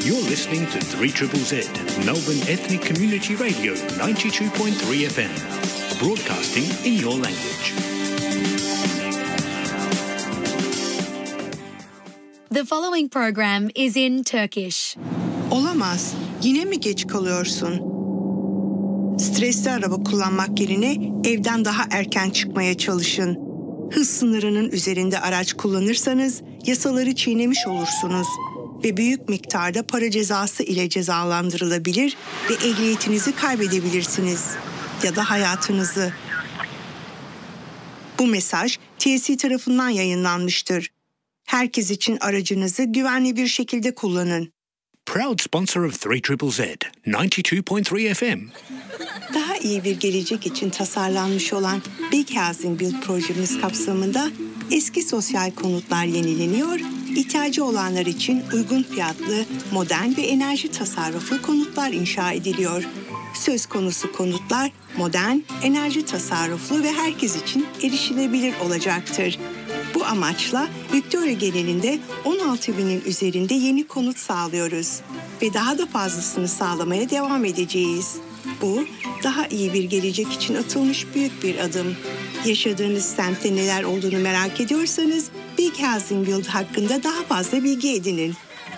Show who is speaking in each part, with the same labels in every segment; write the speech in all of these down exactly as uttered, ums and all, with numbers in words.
Speaker 1: You're listening to three Z Z, Melbourne Ethnic Community Radio ninety-two point three F M, broadcasting in your language.
Speaker 2: The following program is in Turkish.
Speaker 3: Olamaz. Yine mi geç kalıyorsun? Stresli araba kullanmak yerine evden daha erken çıkmaya çalışın. Hız sınırının üzerinde araç kullanırsanız yasaları çiğnemiş olursunuz ve büyük miktarda para cezası ile cezalandırılabilir ve ehliyetinizi kaybedebilirsiniz ya da hayatınızı. Bu mesaj T S E tarafından yayınlanmıştır. Herkes için aracınızı güvenli bir şekilde kullanın.
Speaker 1: Proud sponsor of three Z Z, ninety-two point three F M.
Speaker 3: Daha iyi bir gelecek için tasarlanmış olan Big Housing Build projemiz kapsamında eski sosyal konutlar yenileniyor, ihtiyacı olanlar için uygun fiyatlı, modern ve enerji tasarruflu konutlar inşa ediliyor. Söz konusu konutlar modern, enerji tasarruflu ve herkes için erişilebilir olacaktır. Bu amaçla Victoria genelinde on altı binin üzerinde yeni konut sağlıyoruz ve daha da fazlasını sağlamaya devam edeceğiz. Bu, daha iyi bir gelecek için atılmış büyük bir adım. Yaşadığınız semtte neler olduğunu merak ediyorsanız Big Housing Build hakkında daha fazla bilgi edinin.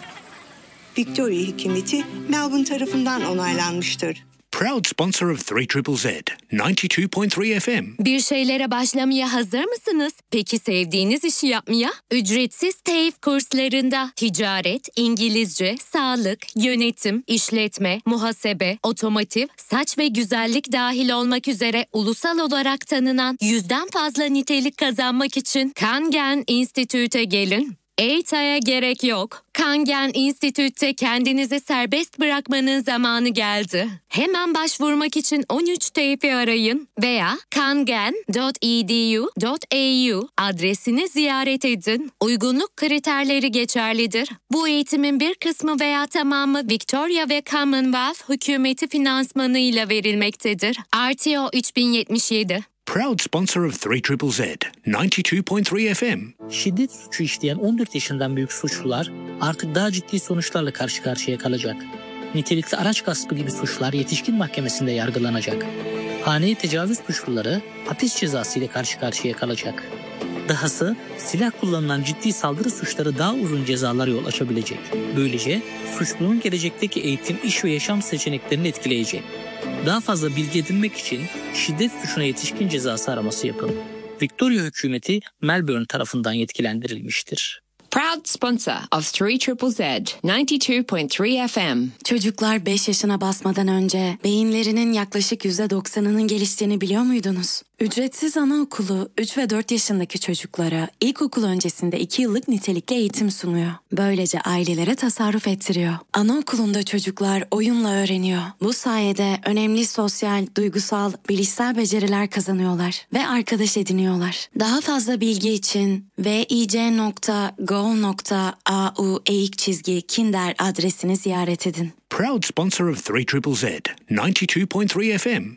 Speaker 3: Victoria hükümeti Melbourne tarafından onaylanmıştır.
Speaker 1: Proud sponsor of three Z Z, ninety-two point three F M.
Speaker 2: Bir şeylere başlamaya hazır mısınız? Peki sevdiğiniz işi yapmaya? Ücretsiz TEİF kurslarında ticaret, İngilizce, sağlık, yönetim, işletme, muhasebe, otomotiv, saç ve güzellik dahil olmak üzere ulusal olarak tanınan yüzden fazla nitelik kazanmak için Kangen Institute'e gelin. Eğitime gerek yok. Kangen Institute'te kendinizi serbest bırakmanın zamanı geldi. Hemen başvurmak için on üç TEİF'i arayın veya kangen dot e d u dot a u adresini ziyaret edin. Uygunluk kriterleri geçerlidir. Bu eğitimin bir kısmı veya tamamı Victoria ve Commonwealth hükümeti finansmanıyla verilmektedir. R T O üç bin yetmiş yedi.
Speaker 1: Proud sponsor of three Z Z, ninety-two point three F M.
Speaker 4: Şiddet suçu işleyen on dört yaşından büyük suçlular artık daha ciddi sonuçlarla karşı karşıya kalacak. Nitelikli araç gaspı gibi suçlar yetişkin mahkemesinde yargılanacak. Haneye tecavüz suçluları hapis cezası ile karşı karşıya kalacak. Dahası silah kullanılan ciddi saldırı suçları daha uzun cezalara yol açabilecek. Böylece suçlunun gelecekteki eğitim, iş ve yaşam seçeneklerini etkileyecek. Daha fazla bilgi edinmek için şiddet suçuna yetişkin cezası araması yapın. Victoria hükümeti Melbourne tarafından yetkilendirilmiştir.
Speaker 5: Proud sponsor of three Z Z, ninety-two point three F M.
Speaker 6: Çocuklar beş yaşına basmadan önce beyinlerinin yaklaşık yüzde doksanının geliştiğini biliyor muydunuz? Ücretsiz anaokulu üç ve dört yaşındaki çocuklara ilkokul öncesinde iki yıllık nitelikli eğitim sunuyor. Böylece ailelere tasarruf ettiriyor. Anaokulunda çocuklar oyunla öğreniyor. Bu sayede önemli sosyal, duygusal, bilişsel beceriler kazanıyorlar ve arkadaş ediniyorlar. Daha fazla bilgi için vic nokta gov nokta a u eğik çizgi kinder adresini ziyaret edin.
Speaker 1: Proud sponsor of three Z Z, ninety-two point three F M.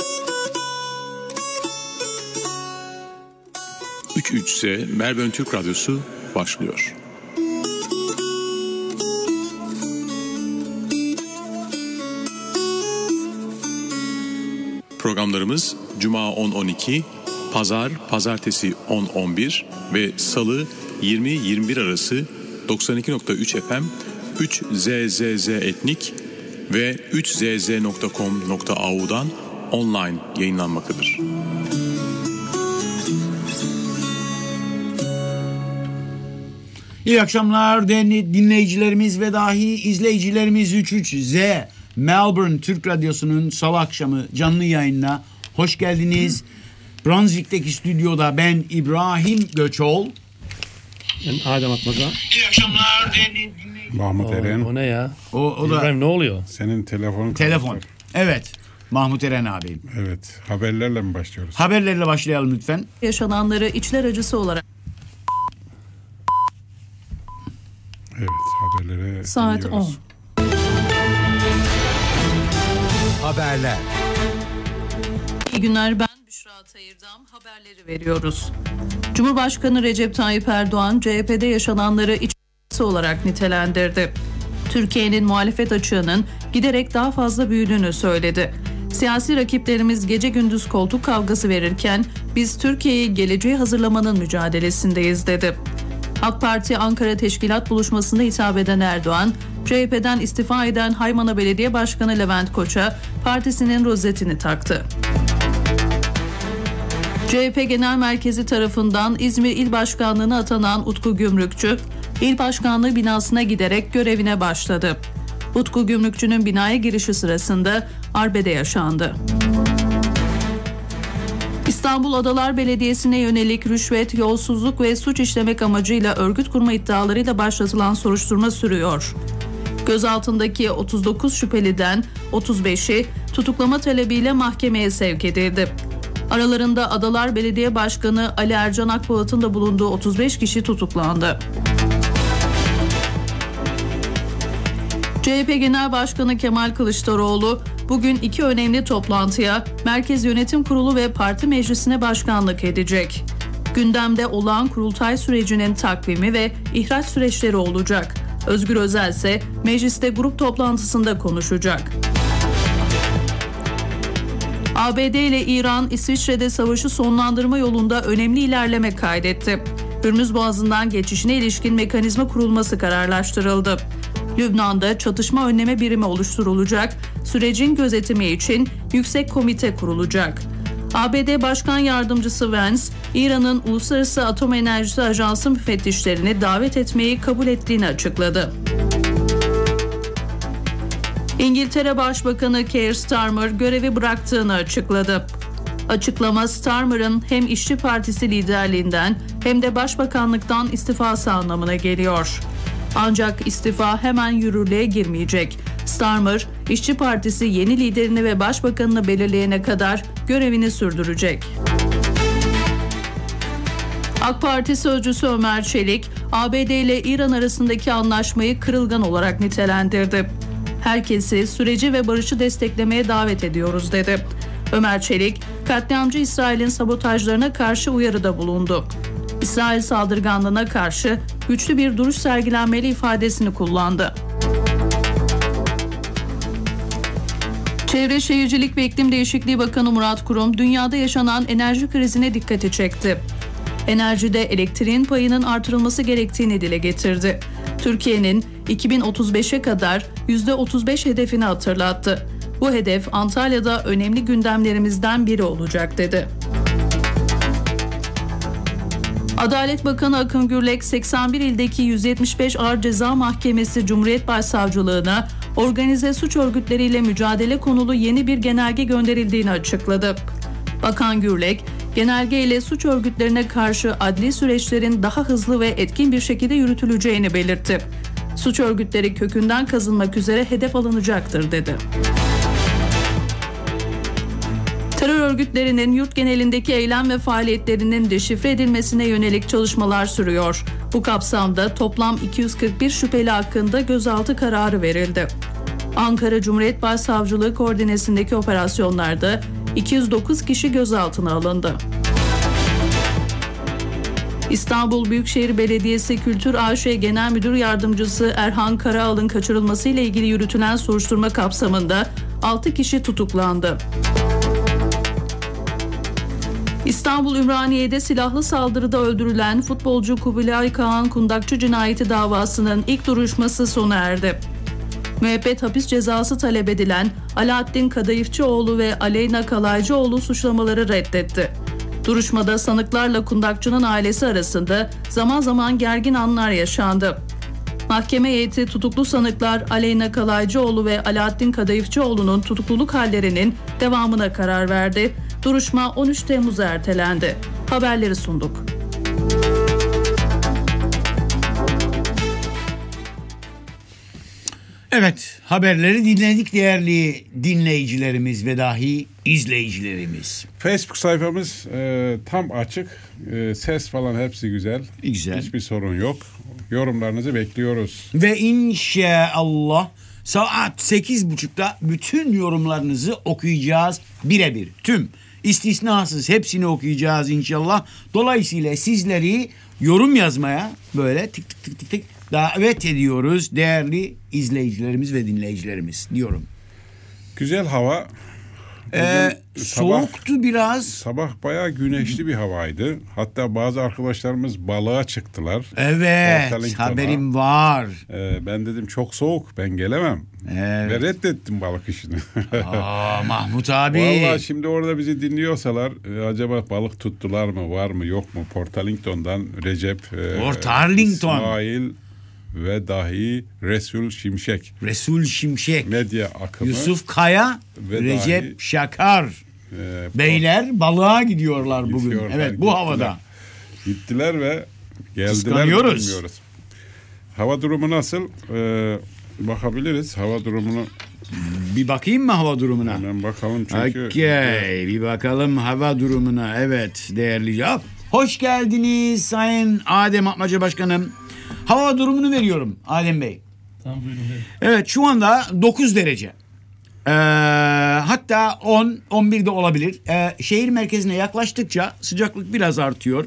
Speaker 7: üç Z Melbourne Türk Radyosu başlıyor. Programlarımız Cuma on on iki, Pazar, Pazartesi on on bir ve Salı yirmi yirmi bir arası doksan iki nokta üç F M, üç Z Z Z Etnik ve üç z z nokta com nokta a u'dan online yayınlanmaktadır.
Speaker 8: İyi akşamlar değerli dinleyicilerimiz ve dahi izleyicilerimiz. Üç Z Melbourne Türk Radyosu'nun salı akşamı canlı yayınına hoş geldiniz. Brunswick'teki stüdyoda ben İbrahim Göçol.
Speaker 9: Ben Adem Atmaca.
Speaker 8: İyi akşamlar değerli dinleyicilerimiz.
Speaker 9: Mahmut Eren. O ne ya?
Speaker 8: O, o da
Speaker 9: İbrahim ne oluyor?
Speaker 8: Senin telefonun. Telefon. Kalacak. Evet. Mahmut Eren abim.
Speaker 9: Evet. Haberlerle mi başlıyoruz?
Speaker 8: Haberlerle başlayalım lütfen.
Speaker 10: Yaşananları içler acısı olarak.
Speaker 9: Evet, haberlere
Speaker 10: saat
Speaker 9: dinliyoruz.
Speaker 10: on.
Speaker 11: Haberler.
Speaker 10: İyi günler, ben Büşra Tayırdam. Haberleri veriyoruz. Cumhurbaşkanı Recep Tayyip Erdoğan, C H P'de yaşananları iç acısı olarak nitelendirdi. Türkiye'nin muhalefet açığının giderek daha fazla büyüdüğünü söyledi. Siyasi rakiplerimiz gece gündüz koltuk kavgası verirken biz Türkiye'yi geleceğe hazırlamanın mücadelesindeyiz dedi. AK Parti Ankara Teşkilat Buluşması'nda hitap eden Erdoğan, C H P'den istifa eden Haymana Belediye Başkanı Levent Koç'a partisinin rozetini taktı. C H P Genel Merkezi tarafından İzmir İl Başkanlığı'na atanan Utku Gümrükçü, İl Başkanlığı binasına giderek görevine başladı. Utku Gümrükçü'nün binaya girişi sırasında arbede yaşandı. İstanbul Adalar Belediyesi'ne yönelik rüşvet, yolsuzluk ve suç işlemek amacıyla örgüt kurma iddialarıyla başlatılan soruşturma sürüyor. Gözaltındaki otuz dokuz şüpheliden otuz beşi tutuklama talebiyle mahkemeye sevk edildi. Aralarında Adalar Belediye Başkanı Ali Ercan Akpolat'ın da bulunduğu otuz beş kişi tutuklandı. C H P Genel Başkanı Kemal Kılıçdaroğlu bugün iki önemli toplantıya Merkez Yönetim Kurulu ve Parti Meclisi'ne başkanlık edecek. Gündemde olağan kurultay sürecinin takvimi ve ihraç süreçleri olacak. Özgür Özel ise mecliste grup toplantısında konuşacak. A B D ile İran, İsviçre'de savaşı sonlandırma yolunda önemli ilerleme kaydetti. Hürmüz Boğazı'ndan geçişine ilişkin mekanizma kurulması kararlaştırıldı. Lübnan'da çatışma önleme birimi oluşturulacak, sürecin gözetimi için yüksek komite kurulacak. A B D Başkan Yardımcısı Vance, İran'ın Uluslararası Atom Enerjisi Ajansı müfettişlerini davet etmeyi kabul ettiğini açıkladı. İngiltere Başbakanı Keir Starmer görevi bıraktığını açıkladı. Açıklama Starmer'ın hem İşçi Partisi liderliğinden hem de başbakanlıktan istifası anlamına geliyor. Ancak istifa hemen yürürlüğe girmeyecek. Starmer, İşçi Partisi yeni liderini ve başbakanını belirleyene kadar görevini sürdürecek. AK Parti sözcüsü Ömer Çelik, A B D ile İran arasındaki anlaşmayı kırılgan olarak nitelendirdi. Herkesi süreci ve barışı desteklemeye davet ediyoruz dedi. Ömer Çelik, katliamcı İsrail'in sabotajlarına karşı uyarıda bulundu. İsrail saldırganlığına karşı güçlü bir duruş sergilenmeli ifadesini kullandı. Çevre Şehircilik ve İklim Değişikliği Bakanı Murat Kurum, dünyada yaşanan enerji krizine dikkati çekti. Enerjide elektriğin payının artırılması gerektiğini dile getirdi. Türkiye'nin iki bin otuz beşe kadar yüzde otuz beş hedefini hatırlattı. Bu hedef Antalya'da önemli gündemlerimizden biri olacak dedi. Adalet Bakanı Akın Gürlek, seksen bir ildeki yüz yetmiş beş Ağır Ceza Mahkemesi Cumhuriyet Başsavcılığına organize suç örgütleriyle mücadele konulu yeni bir genelge gönderildiğini açıkladı. Bakan Gürlek, genelge ile suç örgütlerine karşı adli süreçlerin daha hızlı ve etkin bir şekilde yürütüleceğini belirtti. Suç örgütleri kökünden kazınmak üzere hedef alınacaktır dedi. Terör örgütlerinin yurt genelindeki eylem ve faaliyetlerinin deşifre edilmesine yönelik çalışmalar sürüyor. Bu kapsamda toplam iki yüz kırk bir şüpheli hakkında gözaltı kararı verildi. Ankara Cumhuriyet Başsavcılığı koordinesindeki operasyonlarda iki yüz dokuz kişi gözaltına alındı. İstanbul Büyükşehir Belediyesi Kültür A Ş Genel Müdür Yardımcısı Erhan Karaal'ın kaçırılmasıyla ilgili yürütülen soruşturma kapsamında altı kişi tutuklandı. İstanbul Ümraniye'de silahlı saldırıda öldürülen futbolcu Kubilay Kaan Kundakçı cinayeti davasının ilk duruşması sona erdi. Müebbet hapis cezası talep edilen Alaaddin Kadayıfçıoğlu ve Aleyna Kalaycıoğlu suçlamaları reddetti. Duruşmada sanıklarla Kundakçı'nın ailesi arasında zaman zaman gergin anlar yaşandı. Mahkeme heyeti tutuklu sanıklar Aleyna Kalaycıoğlu ve Alaaddin Kadayıfçıoğlu'nun tutukluluk hallerinin devamına karar verdi. Duruşma on üç Temmuz'a ertelendi. Haberleri sunduk.
Speaker 8: Evet, haberleri dinledik değerli dinleyicilerimiz ve dahi izleyicilerimiz.
Speaker 9: Facebook sayfamız e, tam açık. E, ses falan hepsi güzel.
Speaker 8: Güzel.
Speaker 9: Hiçbir sorun yok. Yorumlarınızı bekliyoruz.
Speaker 8: Ve inşallah saat sekiz buçukta bütün yorumlarınızı okuyacağız birebir. Tüm istisnasız hepsini okuyacağız inşallah. Dolayısıyla sizleri yorum yazmaya böyle tık tık tık tık tık davet ediyoruz değerli izleyicilerimiz ve dinleyicilerimiz diyorum.
Speaker 9: Güzel hava.
Speaker 8: Ee, soğuktu
Speaker 9: sabah,
Speaker 8: biraz.
Speaker 9: Sabah bayağı güneşli bir havaydı. Hatta bazı arkadaşlarımız balığa çıktılar.
Speaker 8: Evet, haberim var.
Speaker 9: Ee, ben dedim çok soğuk, ben gelemem.
Speaker 8: Evet.
Speaker 9: Ve reddettim balık işini.
Speaker 8: Aa, Mahmut abi.
Speaker 9: Vallahi şimdi orada bizi dinliyorsalar e, acaba balık tuttular mı, var mı, yok mu? Portalington'dan Recep, e,
Speaker 8: Portalington.
Speaker 9: İsmail ve dahi Resul Şimşek.
Speaker 8: Resul Şimşek.
Speaker 9: Medya akımı.
Speaker 8: Yusuf Kaya, ve Recep dahi, Şakar. E, Beyler balığa gidiyorlar bugün. Gidiyorlar, evet, bu gittiler. Havada.
Speaker 9: Gittiler ve geldiler. Bilmiyoruz. Hava durumu nasıl? Ee, bakabiliriz hava durumunu.
Speaker 8: Bir bakayım mı hava durumuna?
Speaker 9: Hemen bakalım çünkü.
Speaker 8: Okey, bir bakalım hava durumuna. Evet, değerli cevap. Hoş geldiniz Sayın Adem Atmaca Başkanım. Hava durumunu veriyorum Adem Bey.
Speaker 12: Tamam, buyurun.
Speaker 8: Evet, şu anda dokuz derece. Ee, hatta on, on bir de olabilir. Ee, şehir merkezine yaklaştıkça sıcaklık biraz artıyor.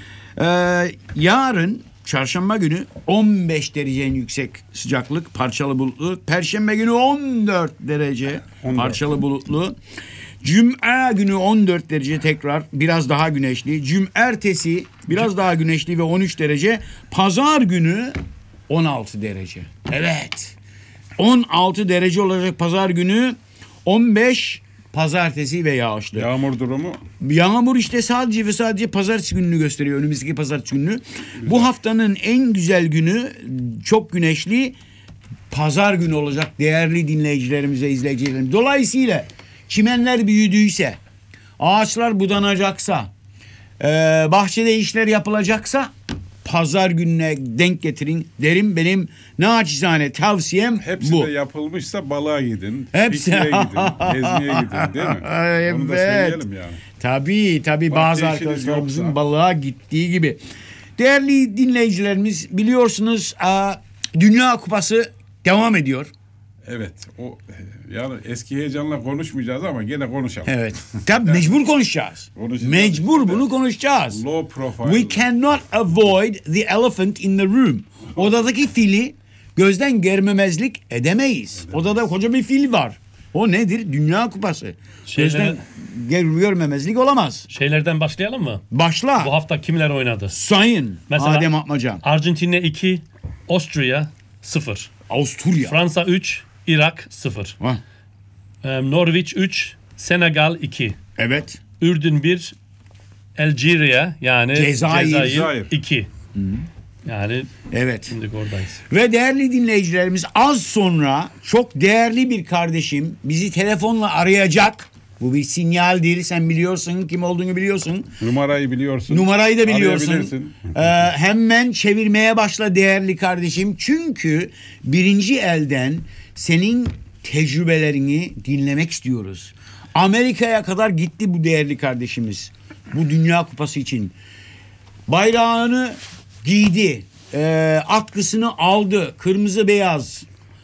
Speaker 8: Ee, yarın çarşamba günü on beş derece en yüksek sıcaklık, parçalı bulutlu. Perşembe günü on dört derece on dört. Parçalı bulutlu. Cuma günü on dört derece, tekrar biraz daha güneşli. Cumartesi biraz daha güneşli ve on üç derece. Pazar günü on altı derece. Evet. on altı derece olacak pazar günü. on beş pazartesi ve yağışlı.
Speaker 9: Yağmur durumu?
Speaker 8: Yağmur işte sadece ve sadece pazartesi gününü gösteriyor. Önümüzdeki pazartesi gününü. Güzel. Bu haftanın en güzel günü, çok güneşli, pazar günü olacak değerli dinleyicilerimize, izleyicilerimize. Dolayısıyla çimenler büyüdüyse, ağaçlar budanacaksa, e, bahçede işler yapılacaksa pazar gününe denk getirin derim. Benim naçizane tavsiyem
Speaker 9: hepsi
Speaker 8: bu.
Speaker 9: Hepsi de yapılmışsa balığa gidin.
Speaker 8: Hepsi.
Speaker 9: Pikniğe gidin. Gezmeye gidin, değil mi?
Speaker 8: Evet.
Speaker 9: Onu da söyleyelim yani.
Speaker 8: Tabii tabii, bazı arkadaşlarımızın yoksa balığa gittiği gibi. Değerli dinleyicilerimiz, biliyorsunuz Dünya Kupası devam ediyor.
Speaker 9: Evet. O yani eski heyecanla konuşmayacağız ama gene konuşalım.
Speaker 8: Evet. Tabii mecbur konuşacağız. konuşacağız. Mecbur işte bunu konuşacağız.
Speaker 9: Low profile.
Speaker 8: We cannot avoid the elephant in the room. Odadaki fili gözden görmemezlik edemeyiz. Evet. Odada koca bir fil var. O nedir? Dünya Kupası. Şeyler, gözden görmemezlik olamaz.
Speaker 12: Şeylerden başlayalım mı?
Speaker 8: Başla.
Speaker 12: Bu hafta kimler oynadı?
Speaker 8: Sayın
Speaker 12: mesela
Speaker 8: Adem Atmaca.
Speaker 12: Arjantin'e iki, Avusturya sıfır.
Speaker 8: Avusturya.
Speaker 12: Fransa üç, Irak sıfır. Ee, Norveç üç, Senegal iki.
Speaker 8: Evet.
Speaker 12: Ürdün bir, Algeria yani
Speaker 8: Cezayir,
Speaker 12: Cezayir iki. Hı-hı. Yani
Speaker 8: evet.
Speaker 12: Şimdi oradayız.
Speaker 8: Ve değerli dinleyicilerimiz, az sonra çok değerli bir kardeşim bizi telefonla arayacak. Bu bir sinyaldir. Sen biliyorsun, kim olduğunu biliyorsun.
Speaker 9: Numarayı biliyorsun.
Speaker 8: Numarayı da biliyorsun. Ee, hemen çevirmeye başla değerli kardeşim. Çünkü birinci elden senin tecrübelerini dinlemek istiyoruz. Amerika'ya kadar gitti bu değerli kardeşimiz. Bu Dünya Kupası için. Bayrağını giydi. E, atkısını aldı. Kırmızı beyaz.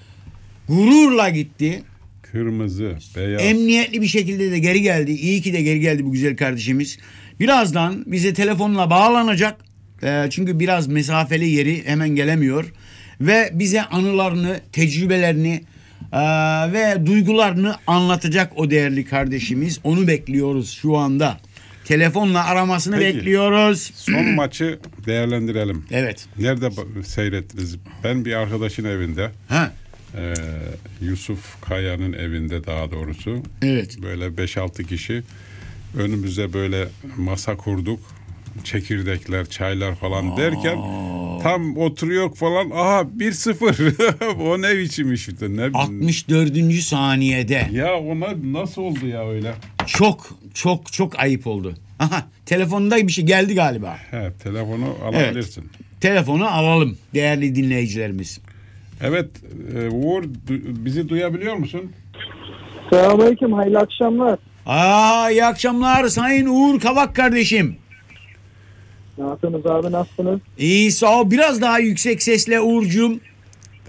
Speaker 8: Gururla gitti.
Speaker 9: Kırmızı, beyaz.
Speaker 8: Emniyetli bir şekilde de geri geldi. İyi ki de geri geldi bu güzel kardeşimiz. Birazdan bize telefonla bağlanacak. E, çünkü biraz mesafeli yeri, hemen gelemiyor. Ve bize anılarını, tecrübelerini e, ve duygularını anlatacak o değerli kardeşimiz. Onu bekliyoruz şu anda. Telefonla aramasını Peki, bekliyoruz.
Speaker 9: Son maçı değerlendirelim.
Speaker 8: Evet.
Speaker 9: Nerede seyrettiniz? Ben bir arkadaşın evinde.
Speaker 8: Ha.
Speaker 9: Ee, Yusuf Kaya'nın evinde daha doğrusu.
Speaker 8: Evet.
Speaker 9: Böyle beş altı kişi önümüze böyle masa kurduk. Çekirdekler, çaylar falan Aa. derken tam oturuyor falan. Aha bir sıfır. O ne biçim işte. Ne,
Speaker 8: altmış dördüncü saniyede.
Speaker 9: Ya ona nasıl oldu ya öyle?
Speaker 8: Çok çok çok ayıp oldu. Aha, telefonda bir şey geldi galiba.
Speaker 9: He, telefonu alabilirsin.
Speaker 8: Evet, telefonu alalım değerli dinleyicilerimiz.
Speaker 9: Evet, e, Uğur du- bizi duyabiliyor musun?
Speaker 13: Selamünaleyküm, hayırlı akşamlar.
Speaker 8: Aa, iyi akşamlar Sayın Uğur Kavak kardeşim.
Speaker 13: Ne yapıyorsunuz abi, nasılsınız?
Speaker 8: İyi, sağ ol. Biraz daha yüksek sesle Uğurcuğum.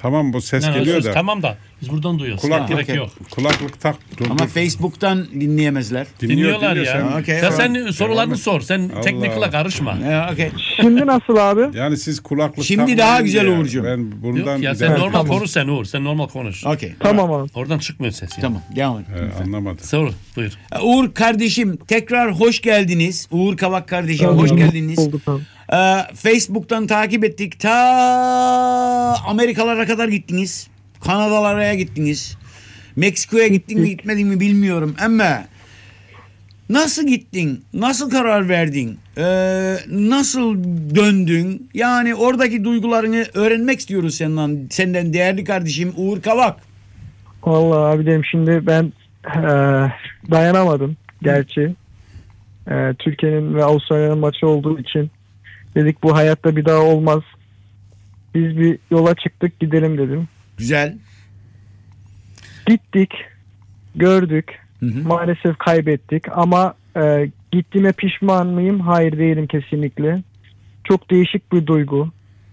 Speaker 9: Tamam bu ses
Speaker 12: Yani
Speaker 9: geliyor
Speaker 12: öz-
Speaker 9: da.
Speaker 12: Tamam da biz buradan duyuyoruz.
Speaker 9: Kulak,
Speaker 12: Gerek
Speaker 8: okay.
Speaker 12: yok.
Speaker 9: Kulaklık tak. Dur,
Speaker 8: Ama
Speaker 9: dur.
Speaker 8: Facebook'tan dinleyemezler.
Speaker 12: Dinliyorlar ya.
Speaker 9: Sen,
Speaker 8: Okay,
Speaker 12: ya sen
Speaker 8: tamam.
Speaker 12: sorularını sor. Sen
Speaker 9: Allah
Speaker 12: teknikle
Speaker 9: Allah.
Speaker 12: karışma.
Speaker 8: Ya, okay.
Speaker 13: Şimdi nasıl abi?
Speaker 9: Yani siz kulaklık
Speaker 8: Şimdi
Speaker 9: takmayın
Speaker 8: daha güzel
Speaker 9: diye.
Speaker 8: Uğurcuğum.
Speaker 9: Ben bundan
Speaker 12: Yok ya sen
Speaker 9: Evet,
Speaker 12: normal
Speaker 13: tamam.
Speaker 12: konuş sen Uğur. Sen normal konuş.
Speaker 8: Okay.
Speaker 13: Tamam abi.
Speaker 12: Oradan çıkmıyor ses. Yani.
Speaker 8: Tamam. Devam et.
Speaker 9: Ee, anlamadım.
Speaker 12: Sor buyur.
Speaker 8: Uğur kardeşim tekrar hoş geldiniz. Uğur Kavak kardeşim
Speaker 13: Tamam.
Speaker 8: hoş geldiniz.
Speaker 13: Oldu, tamam.
Speaker 8: Ee, Facebook'tan takip ettik. Ta Amerikalara kadar gittiniz. Kanadalara gittiniz. Meksiko'ya gittin mi gitmedin mi bilmiyorum ama nasıl gittin? Nasıl karar verdin? Ee, nasıl döndün? Yani oradaki duygularını öğrenmek istiyoruz senden, senden değerli kardeşim Uğur Kavak.
Speaker 13: Vallahi abi dedim şimdi ben e, dayanamadım gerçi. E, Türkiye'nin ve Avustralya'nın maçı olduğu için dedik bu hayatta bir daha olmaz. Biz bir yola çıktık gidelim dedim.
Speaker 8: Güzel.
Speaker 13: Gittik, gördük.
Speaker 8: Hı hı.
Speaker 13: Maalesef kaybettik ama e, gittiğime pişman mıyım? Hayır değilim kesinlikle. Çok değişik bir duygu.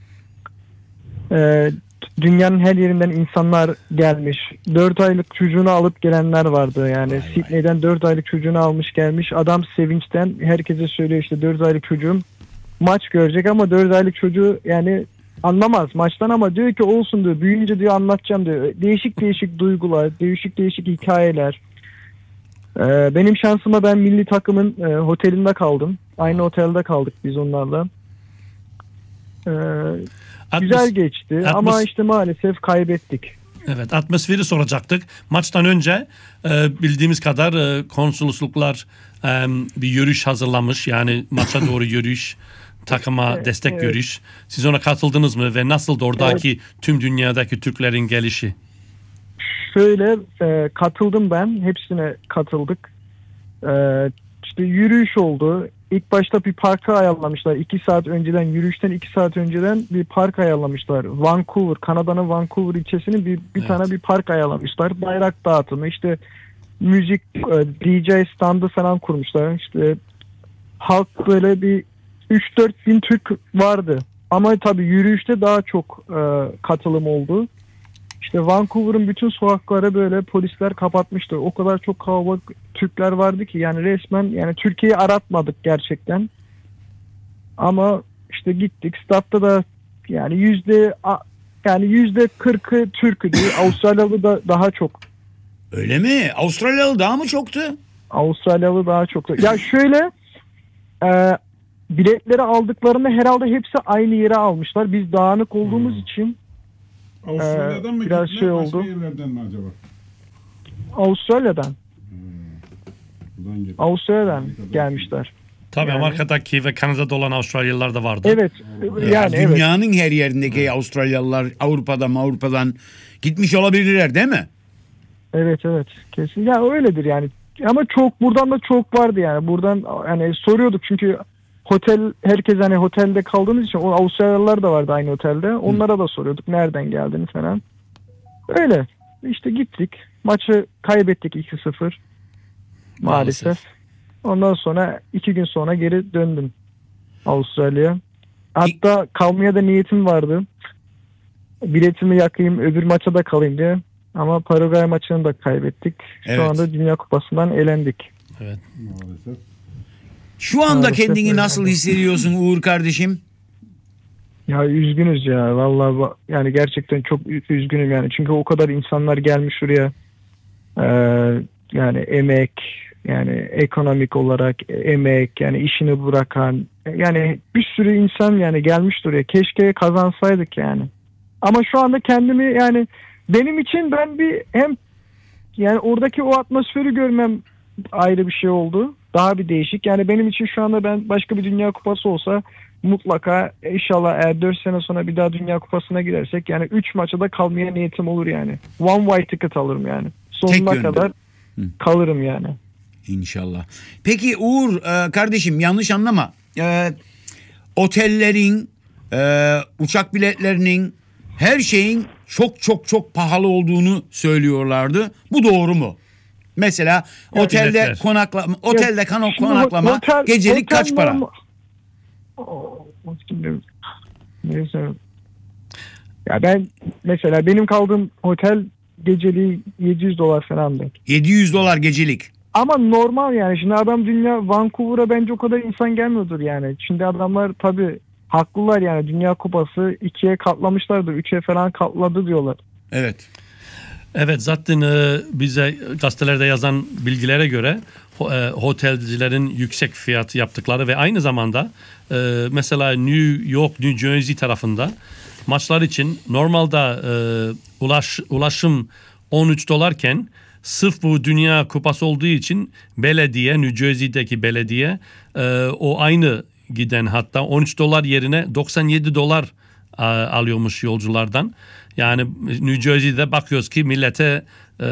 Speaker 13: E, dünyanın her yerinden insanlar gelmiş. dört aylık çocuğunu alıp gelenler vardı yani.
Speaker 8: Vay
Speaker 13: Sydney'den dört aylık çocuğunu almış gelmiş. Adam sevinçten herkese söylüyor işte dört aylık çocuğum maç görecek ama dört aylık çocuğu yani anlamaz maçtan ama diyor ki olsun diyor. Büyüyünce diyor anlatacağım diyor. Değişik değişik duygular, değişik değişik hikayeler. Ee, benim şansıma ben milli takımın e, otelinde kaldım. Aynı otelde kaldık biz onlarla. Ee, güzel geçti
Speaker 12: altmış
Speaker 13: ama işte maalesef kaybettik.
Speaker 12: Evet, atmosferi soracaktık. Maçtan önce e, bildiğimiz kadar e, konsolosluklar e, bir yürüyüş hazırlamış. Yani maça doğru yürüyüş, takıma
Speaker 13: Evet,
Speaker 12: destek
Speaker 13: evet.
Speaker 12: yürüyüş. Siz ona katıldınız mı ve nasıldı oradaki tüm dünyadaki Türklerin gelişi?
Speaker 13: Şöyle e, katıldım ben. Hepsine katıldık. E, işte yürüyüş oldu. İlk başta bir parka ayarlamışlar. iki saat önceden, yürüyüşten iki saat önceden bir park ayarlamışlar. Vancouver, Kanada'nın Vancouver ilçesinin bir, bir
Speaker 12: Evet.
Speaker 13: tane bir park ayarlamışlar. Bayrak dağıtımı, işte müzik, e, D J standı falan kurmuşlar. İşte halk böyle bir üç dört bin Türk vardı. Ama tabii yürüyüşte daha çok e, katılım oldu. İşte Vancouver'ın bütün sokakları böyle polisler kapatmıştı. O kadar çok kalabalık Türkler vardı ki yani resmen yani Türkiye'yi aratmadık gerçekten. Ama işte gittik statta da yani yüzde yani yüzde kırkı Türk'ü değil. Avustralyalı da daha çok.
Speaker 8: Öyle mi? Avustralyalı daha mı çoktu?
Speaker 13: Avustralyalı daha çok. Ya şöyle e, biletleri aldıklarında herhalde hepsi aynı yere almışlar. Biz dağınık olduğumuz
Speaker 9: Hmm.
Speaker 13: için
Speaker 9: Avustralya'dan
Speaker 13: Ee,
Speaker 9: mı
Speaker 13: biraz
Speaker 9: gittiler,
Speaker 13: şey
Speaker 9: başka
Speaker 13: oldu.
Speaker 9: yerlerden mi acaba?
Speaker 13: Avustralya'dan
Speaker 9: Buradan gittiler.
Speaker 13: Avustralya'dan gelmişler.
Speaker 12: Tabii
Speaker 13: Yani-
Speaker 12: Amerika'daki ve Kanada'da olan Avustralyalılar da vardı.
Speaker 13: Evet. Yani evet.
Speaker 8: Dünyanın her yerindeki Avustralyalılar Avrupa'dan Avrupa'dan gitmiş olabilirler değil mi?
Speaker 13: Evet evet. Kesin. Ya öyledir yani. Ama çok buradan da çok vardı yani. Buradan hani soruyorduk çünkü otel herkes hani otelde kaldığımız için o Avustralyalılar da vardı aynı otelde. Onlara da soruyorduk nereden geldiğini falan. Öyle. İşte gittik. Maçı kaybettik iki sıfır. Maalesef.
Speaker 12: Maalesef.
Speaker 13: Ondan sonra iki gün sonra geri döndüm Avustralya'ya. Hatta kalmaya da niyetim vardı. Biletimi yakayım öbür maça da kalayım diye. Ama Paraguay maçını da kaybettik. Şu
Speaker 8: Evet.
Speaker 13: anda Dünya Kupası'ndan elendik.
Speaker 12: Evet.
Speaker 9: Maalesef.
Speaker 8: Şu anda
Speaker 13: Maalesef
Speaker 8: kendini
Speaker 13: öyle
Speaker 8: nasıl
Speaker 13: oldu.
Speaker 8: hissediyorsun Uğur kardeşim?
Speaker 13: Ya üzgünüz ya. Vallahi ba- yani gerçekten çok ü- üzgünüm yani. Çünkü o kadar insanlar gelmiş şuraya. Ee, yani emek, yani ekonomik olarak emek, yani işini bırakan, yani bir sürü insan yani gelmiş oraya. Keşke kazansaydık yani. Ama şu anda kendimi yani benim için ben bir hem yani oradaki o atmosferi görmem ayrı bir şey oldu. Daha bir değişik. Yani benim için şu anda ben başka bir Dünya Kupası olsa mutlaka inşallah eğer dört sene sonra bir daha Dünya Kupası'na girersek yani üç maça da kalmaya niyetim olur yani. One way ticket alırım yani.
Speaker 8: Tek
Speaker 13: Sonuna
Speaker 8: yönde.
Speaker 13: kadar
Speaker 8: Hı.
Speaker 13: kalırım yani.
Speaker 8: İnşallah. Peki Uğur e, kardeşim yanlış anlama. E, otellerin, e, uçak biletlerinin, her şeyin çok çok çok pahalı olduğunu söylüyorlardı. Bu doğru mu? Mesela otelde
Speaker 12: biletler.
Speaker 8: konaklama, otelde kan
Speaker 13: Şimdi
Speaker 8: konaklama
Speaker 13: otel-
Speaker 8: gecelik
Speaker 13: otel
Speaker 8: kaç para?
Speaker 13: normal- Oo, şimdi- Neyse. Ya ben mesela benim kaldığım otel geceliği yedi yüz dolar falandı.
Speaker 8: yedi yüz dolar gecelik.
Speaker 13: Ama normal yani. Şimdi adam dünya Vancouver'a bence o kadar insan gelmiyordur yani. Şimdi adamlar tabii haklılar yani. Dünya Kupası ikiye katlamışlardır. Üçe falan katladı diyorlar.
Speaker 8: Evet.
Speaker 12: Evet zaten e, bize gazetelerde yazan bilgilere göre ho, e, otelcilerin yüksek fiyat yaptıkları ve aynı zamanda e, mesela New York, New Jersey tarafında maçlar için normalde e, ulaş, ulaşım on üç dolarken sırf bu Dünya Kupası olduğu için belediye, New Jersey'deki belediye e, o aynı giden hatta on üç dolar yerine doksan yedi dolar a, alıyormuş yolculardan. Yani New Jersey'de bakıyoruz ki millete e,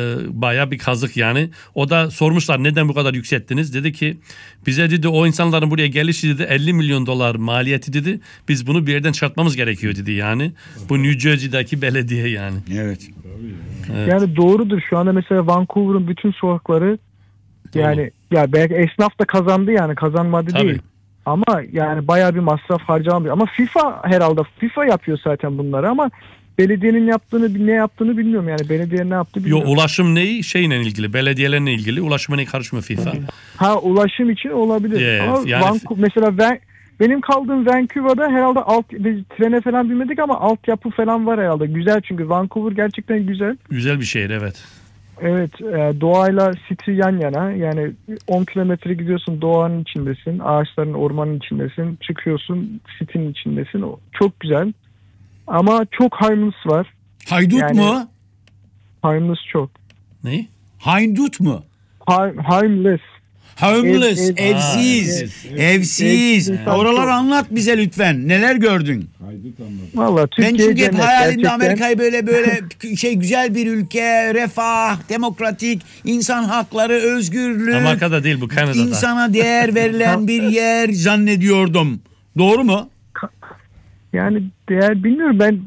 Speaker 12: baya bir kazık yani. O da sormuşlar neden bu kadar yükselttiniz? Dedi ki bize dedi o insanların buraya gelişi dedi elli milyon dolar maliyeti dedi. Biz bunu bir yerden çıkartmamız gerekiyor dedi yani. Bu New Jersey'deki belediye yani.
Speaker 8: Evet.
Speaker 12: Evet.
Speaker 13: Yani doğrudur. Şu anda mesela Vancouver'ın bütün sokakları yani ya belki esnaf da kazandı yani kazanmadı
Speaker 12: Tabii.
Speaker 13: değil. Ama yani bayağı bir masraf harcanmıyor. Ama FIFA herhalde FIFA yapıyor zaten bunları ama belediyenin yaptığını ne yaptığını bilmiyorum yani belediye ne yaptı bilmiyorum.
Speaker 12: Yo, ulaşım neyi şeyle ilgili belediyelerle ilgili ulaşıma ne karışmıyor FIFA.
Speaker 13: Ha ulaşım için olabilir.
Speaker 12: Yeah,
Speaker 13: ama
Speaker 12: yani...
Speaker 13: Vancouver, mesela ben benim kaldığım Vancouver'da herhalde alt biz trene falan binmedik ama altyapı falan var herhalde. Güzel çünkü Vancouver gerçekten güzel.
Speaker 12: Güzel bir şehir evet.
Speaker 13: Evet e, doğayla city yan yana yani on kilometre gidiyorsun doğanın içindesin ağaçların ormanın içindesin çıkıyorsun city'nin içindesin o çok güzel ama çok homeless var.
Speaker 8: Haydut
Speaker 13: yani,
Speaker 8: mu?
Speaker 13: Homeless çok.
Speaker 12: Ne?
Speaker 8: Haydut mu?
Speaker 13: Ha, homeless.
Speaker 8: Homeless,
Speaker 13: Ev, ev,
Speaker 8: evsiz,
Speaker 13: ev,
Speaker 8: evsiz.
Speaker 13: ev,
Speaker 8: Oraları anlat bize lütfen. Neler gördün?
Speaker 13: Vallahi
Speaker 8: ben
Speaker 13: Türkiye
Speaker 8: çünkü hep
Speaker 13: cennet,
Speaker 8: hayalimde
Speaker 13: gerçekten.
Speaker 8: Amerika'yı böyle böyle şey güzel bir ülke, refah, demokratik, insan hakları, özgürlük.
Speaker 12: Amerika'da değil bu Kanada'da.
Speaker 8: İnsana değer verilen bir yer zannediyordum. Doğru mu?
Speaker 13: Yani değer bilmiyorum ben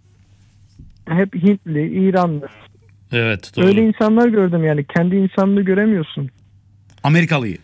Speaker 13: hep Hintli, İranlı.
Speaker 12: Evet doğru.
Speaker 13: Öyle insanlar gördüm yani kendi insanlığı göremiyorsun.
Speaker 8: Amerikalıyı.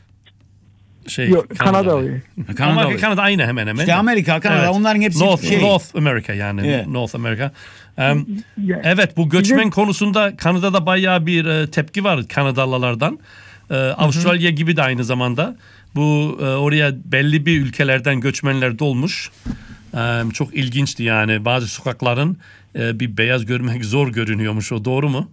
Speaker 12: Şey,
Speaker 13: Yok, Kanadalıyı.
Speaker 12: Kanada, Amerika, Kanada aynı hemen hemen.
Speaker 8: İşte Amerika, Kanada evet. Onların hepsi
Speaker 12: North,
Speaker 8: şey.
Speaker 12: North America yani.
Speaker 8: Evet.
Speaker 12: North America. Um, evet bu göçmen Bize... konusunda Kanada'da bayağı bir e, tepki var Kanadalılardan. E, Avustralya gibi de aynı zamanda. Bu e, oraya belli bir ülkelerden göçmenler dolmuş. E, çok ilginçti yani. Bazı sokakların e, bir beyaz görmek zor görünüyormuş. O doğru mu?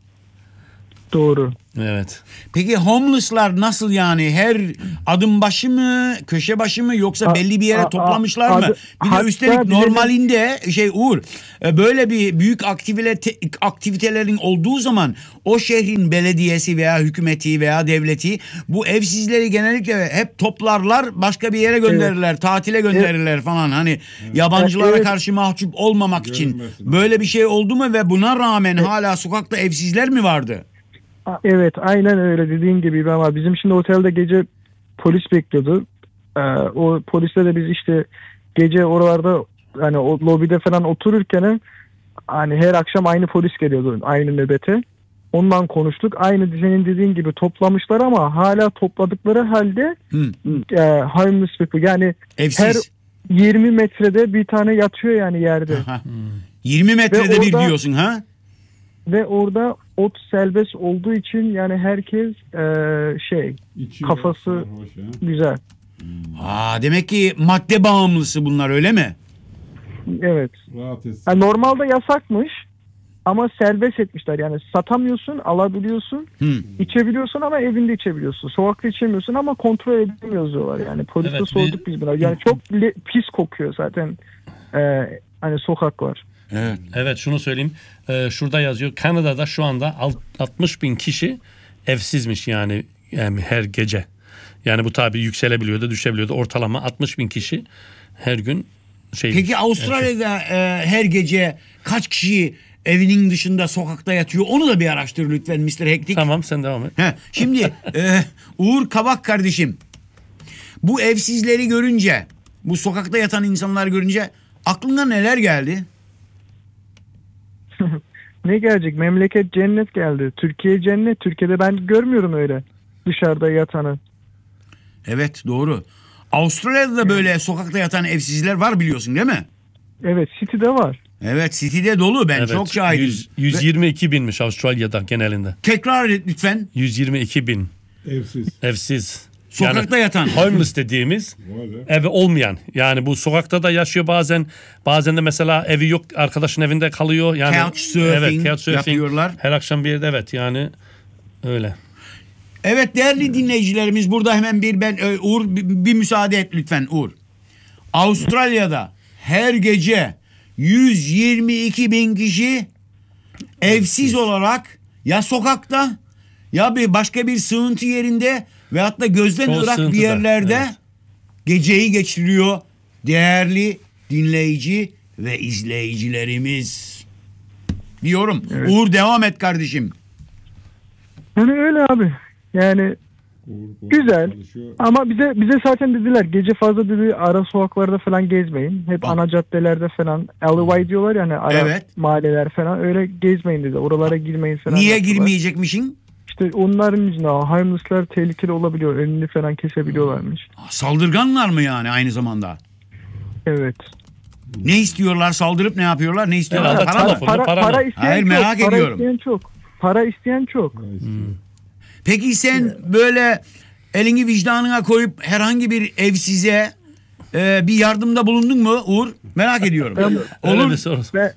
Speaker 13: Doğru.
Speaker 12: Evet.
Speaker 8: Peki homeless'lar nasıl yani? Her adım başı mı, köşe başı mı yoksa belli bir yere a, toplamışlar a, mı? Bir de üstelik normalinde şey Uğur böyle bir büyük aktivite, aktivitelerin olduğu zaman o şehrin belediyesi veya hükümeti veya devleti bu evsizleri genellikle hep toplarlar, başka bir yere gönderirler, evet. tatile gönderirler evet. falan. Hani evet. yabancılara evet. karşı mahcup olmamak Görünmesin. için. Böyle bir şey oldu mu ve buna rağmen evet. hala sokakta evsizler mi vardı?
Speaker 13: Evet aynen öyle dediğin gibi ama bizim şimdi otelde gece polis bekliyordu. Ee, o polisle de biz işte gece oralarda hani o lobide falan otururken hani her akşam aynı polis geliyordu aynı nöbete. Ondan konuştuk. Aynı senin dediğin gibi toplamışlar ama hala topladıkları halde hmm. e, homeless people yani evsiz. Her yirmi metrede bir tane yatıyor yani yerde.
Speaker 8: Aha. Hmm. yirmi metrede orada, bir diyorsun ha?
Speaker 13: Ve orada ot serbest olduğu için yani herkes e, şey İçiyor, kafası hoş, güzel.
Speaker 8: Aa, demek ki madde bağımlısı bunlar öyle mi?
Speaker 13: Evet. Yani normalde yasakmış ama serbest etmişler. Yani satamıyorsun, alabiliyorsun, hmm. içebiliyorsun ama evinde içebiliyorsun. Sokakta içemiyorsun ama kontrol edemiyoruz diyorlar. Yani polise evet, sorduk bir... biz buna. Yani çok le- pis kokuyor zaten e, hani sokaklar.
Speaker 12: Evet. Evet şunu söyleyeyim. Ee, şurada yazıyor. Kanada'da şu anda altmış bin kişi evsizmiş yani, yani her gece. Yani bu tabii yükselebiliyordu, düşebiliyordu. Ortalama altmış bin kişi her gün şey.
Speaker 8: Peki Avustralya'da e, her gece kaç kişi evinin dışında sokakta yatıyor? Onu da bir araştır lütfen mister Hektik.
Speaker 12: Tamam sen devam et.
Speaker 8: Heh, şimdi e, Uğur Kavak kardeşim. Bu evsizleri görünce, bu sokakta yatan insanlar görünce aklına neler geldi?
Speaker 13: Ne gelecek? Memleket cennet geldi. Türkiye cennet. Türkiye'de ben görmüyorum öyle dışarıda yatanı.
Speaker 8: Evet doğru. Avustralya'da da böyle sokakta yatan evsizler var biliyorsun değil mi?
Speaker 13: Evet City'de var.
Speaker 8: Evet, City'de dolu, ben
Speaker 12: Evet,
Speaker 8: çok şahidim.
Speaker 12: yüz, yüz yirmi iki binmiş Avustralya'da genelinde.
Speaker 8: Tekrar et lütfen.
Speaker 12: yüz yirmi iki bin.
Speaker 9: Evsiz.
Speaker 12: Evsiz.
Speaker 8: Sokakta
Speaker 12: yani,
Speaker 8: yatan.
Speaker 12: Homeless dediğimiz evi olmayan. Yani bu sokakta da yaşıyor bazen. Bazen de mesela evi yok, arkadaşın evinde kalıyor. Yani,
Speaker 8: couch surfing,
Speaker 12: evet, couch surfing
Speaker 8: yapıyorlar.
Speaker 12: Her akşam bir yerde, evet yani öyle.
Speaker 8: Evet değerli dinleyicilerimiz, burada hemen bir ben Uğur bir, bir müsaade et lütfen Uğur. Avustralya'da her gece yüz yirmi iki bin kişi evsiz olarak ya sokakta ya bir başka bir sığıntı yerinde ve hatta gözden
Speaker 12: Çoğu
Speaker 8: ırak bir
Speaker 12: sığıntıda,
Speaker 8: yerlerde
Speaker 12: evet.
Speaker 8: geceyi geçiriyor değerli dinleyici ve izleyicilerimiz. Diyorum.
Speaker 13: Evet.
Speaker 8: Uğur devam et kardeşim.
Speaker 13: Yani öyle abi. Yani güzel. Ama bize bize zaten dediler gece fazla dedi ara sokaklarda falan gezmeyin. Hep
Speaker 8: Bak.
Speaker 13: ana caddelerde falan. Alleyway diyorlar yani ara
Speaker 8: Evet.
Speaker 13: mahalleler falan. Öyle gezmeyin dedi. Oralara girmeyin falan.
Speaker 8: Niye
Speaker 13: yaptılar.
Speaker 8: girmeyecekmişsin?
Speaker 13: İşte onların yüzünden homeless'lar tehlikeli olabiliyor. Önünü falan kesebiliyorlarmış.
Speaker 8: Saldırganlar mı yani aynı zamanda?
Speaker 13: Evet.
Speaker 8: Ne istiyorlar, saldırıp ne yapıyorlar? Ne istiyorlar?
Speaker 12: Herhalde
Speaker 8: Para mı?
Speaker 12: telefonu,
Speaker 13: Para,
Speaker 12: para
Speaker 13: para
Speaker 12: mı?
Speaker 13: isteyen
Speaker 8: Hayır,
Speaker 13: çok.
Speaker 8: merak
Speaker 13: para
Speaker 8: ediyorum.
Speaker 13: isteyen çok. Para isteyen çok.
Speaker 8: Peki sen böyle elini vicdanına koyup herhangi bir evsize e, bir yardımda bulundun mu Uğur? Merak ediyorum.
Speaker 13: Ben-
Speaker 12: Öyle
Speaker 8: Olur.
Speaker 12: bir soru.
Speaker 13: Ben,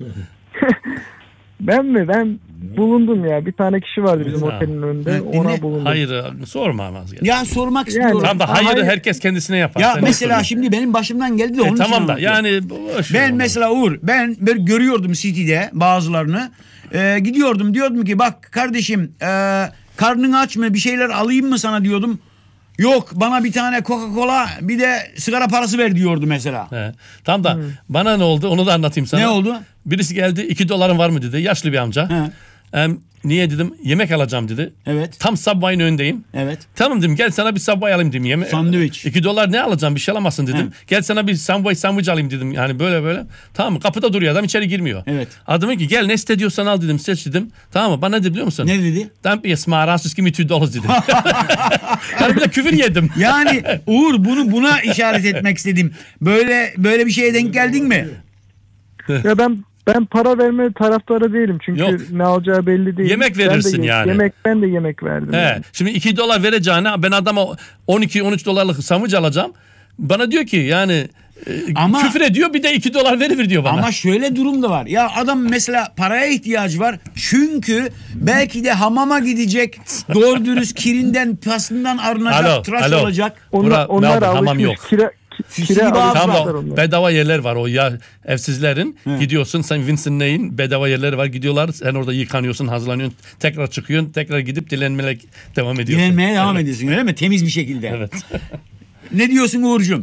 Speaker 13: ben mi? Ben bulundum ya. Bir tane kişi vardı bizim
Speaker 12: Ha.
Speaker 13: otelin önünde.
Speaker 8: Evet, dinle.
Speaker 13: Ona bulundum.
Speaker 12: Hayır sorma ama.
Speaker 8: Ya sormak
Speaker 13: Yani-
Speaker 8: istiyorum.
Speaker 12: Tam da hayırı
Speaker 13: Hayır.
Speaker 12: herkes kendisine yapar.
Speaker 8: Ya
Speaker 12: Sen ne
Speaker 8: mesela
Speaker 12: soruyorsun?
Speaker 8: şimdi benim başımdan geldi de
Speaker 12: E,
Speaker 8: onun için
Speaker 12: tamam da
Speaker 8: anlatıyorum.
Speaker 12: yani boş ver
Speaker 8: Ben
Speaker 12: onu.
Speaker 8: mesela Uğur, ben böyle görüyordum City'de bazılarını. Ee, gidiyordum, diyordum ki bak kardeşim e, karnın aç mı, bir şeyler alayım mı sana diyordum. Yok, bana bir tane Coca-Cola bir de sigara parası ver diyordu mesela.
Speaker 12: He. Tam da bana ne oldu onu da anlatayım sana.
Speaker 8: Ne oldu?
Speaker 12: Birisi geldi, iki doların var mı dedi, yaşlı bir amca.
Speaker 8: He.
Speaker 12: Em, niye dedim, yemek alacağım dedi.
Speaker 8: Evet.
Speaker 12: Tam Subway'ın önündeyim.
Speaker 8: Evet.
Speaker 12: Tamam dedim, gel sana bir Subway alayım dedim. Yeme
Speaker 8: Sandviç.
Speaker 12: iki dolar ne alacağım, bir şey alamazsın dedim.
Speaker 8: He.
Speaker 12: Gel sana bir Subway sandviç alayım dedim. Yani böyle böyle. Tamam mı? Kapıda duruyor adam, içeri girmiyor.
Speaker 8: Evet.
Speaker 12: Adamı ki gel ne istediyorsan al dedim, seç dedim. Tamam mı? Bana ne dedi biliyor musun?
Speaker 8: Ne dedi?
Speaker 12: Don't be a smart ass, just give me two dollars dedim. Yani bir de küfür yedim.
Speaker 8: Yani Uğur bunu buna işaret etmek istedim. Böyle böyle bir şeye denk geldin mi?
Speaker 13: Ya ben ben para verme taraftarı değilim. Çünkü
Speaker 12: Yok.
Speaker 13: ne alacağı belli değil.
Speaker 12: Yemek
Speaker 13: Ben de
Speaker 12: verirsin
Speaker 13: ye-
Speaker 12: yani.
Speaker 13: Yemek, ben de yemek verdim.
Speaker 12: He.
Speaker 13: yani.
Speaker 12: Şimdi iki dolar vereceğine ben adama on iki on üç dolarlık sandviç alacağım. Bana diyor ki yani e,
Speaker 8: Ama-
Speaker 12: küfür ediyor, bir de iki dolar veriver diyor bana.
Speaker 8: Ama şöyle durum da var. Ya adam mesela paraya ihtiyacı var. Çünkü belki de hamama gidecek. Doğru dürüst kirinden, pasından arınacak,
Speaker 12: Alo,
Speaker 8: tıraş
Speaker 12: alo.
Speaker 8: olacak.
Speaker 13: Onlar,
Speaker 12: Bura-
Speaker 13: onlar
Speaker 12: Melbourne, hamam
Speaker 13: alışmış.
Speaker 12: yok.
Speaker 13: Kira, ki-
Speaker 8: Füsi
Speaker 13: kira
Speaker 8: gibi
Speaker 13: alışmışlar
Speaker 12: Tam da
Speaker 13: onlar.
Speaker 12: bedava yerler var o ya evsizlerin. Gidiyorsun sen Vincent Ney'in bedava yerleri var, gidiyorlar. Sen orada yıkanıyorsun, hazırlanıyorsun. Tekrar çıkıyorsun, tekrar gidip dilenmeye devam ediyorsun.
Speaker 8: Dilenmeye devam
Speaker 12: Evet.
Speaker 8: ediyorsun öyle mi? Temiz bir şekilde.
Speaker 12: Evet.
Speaker 8: Ne diyorsun Uğur'cum?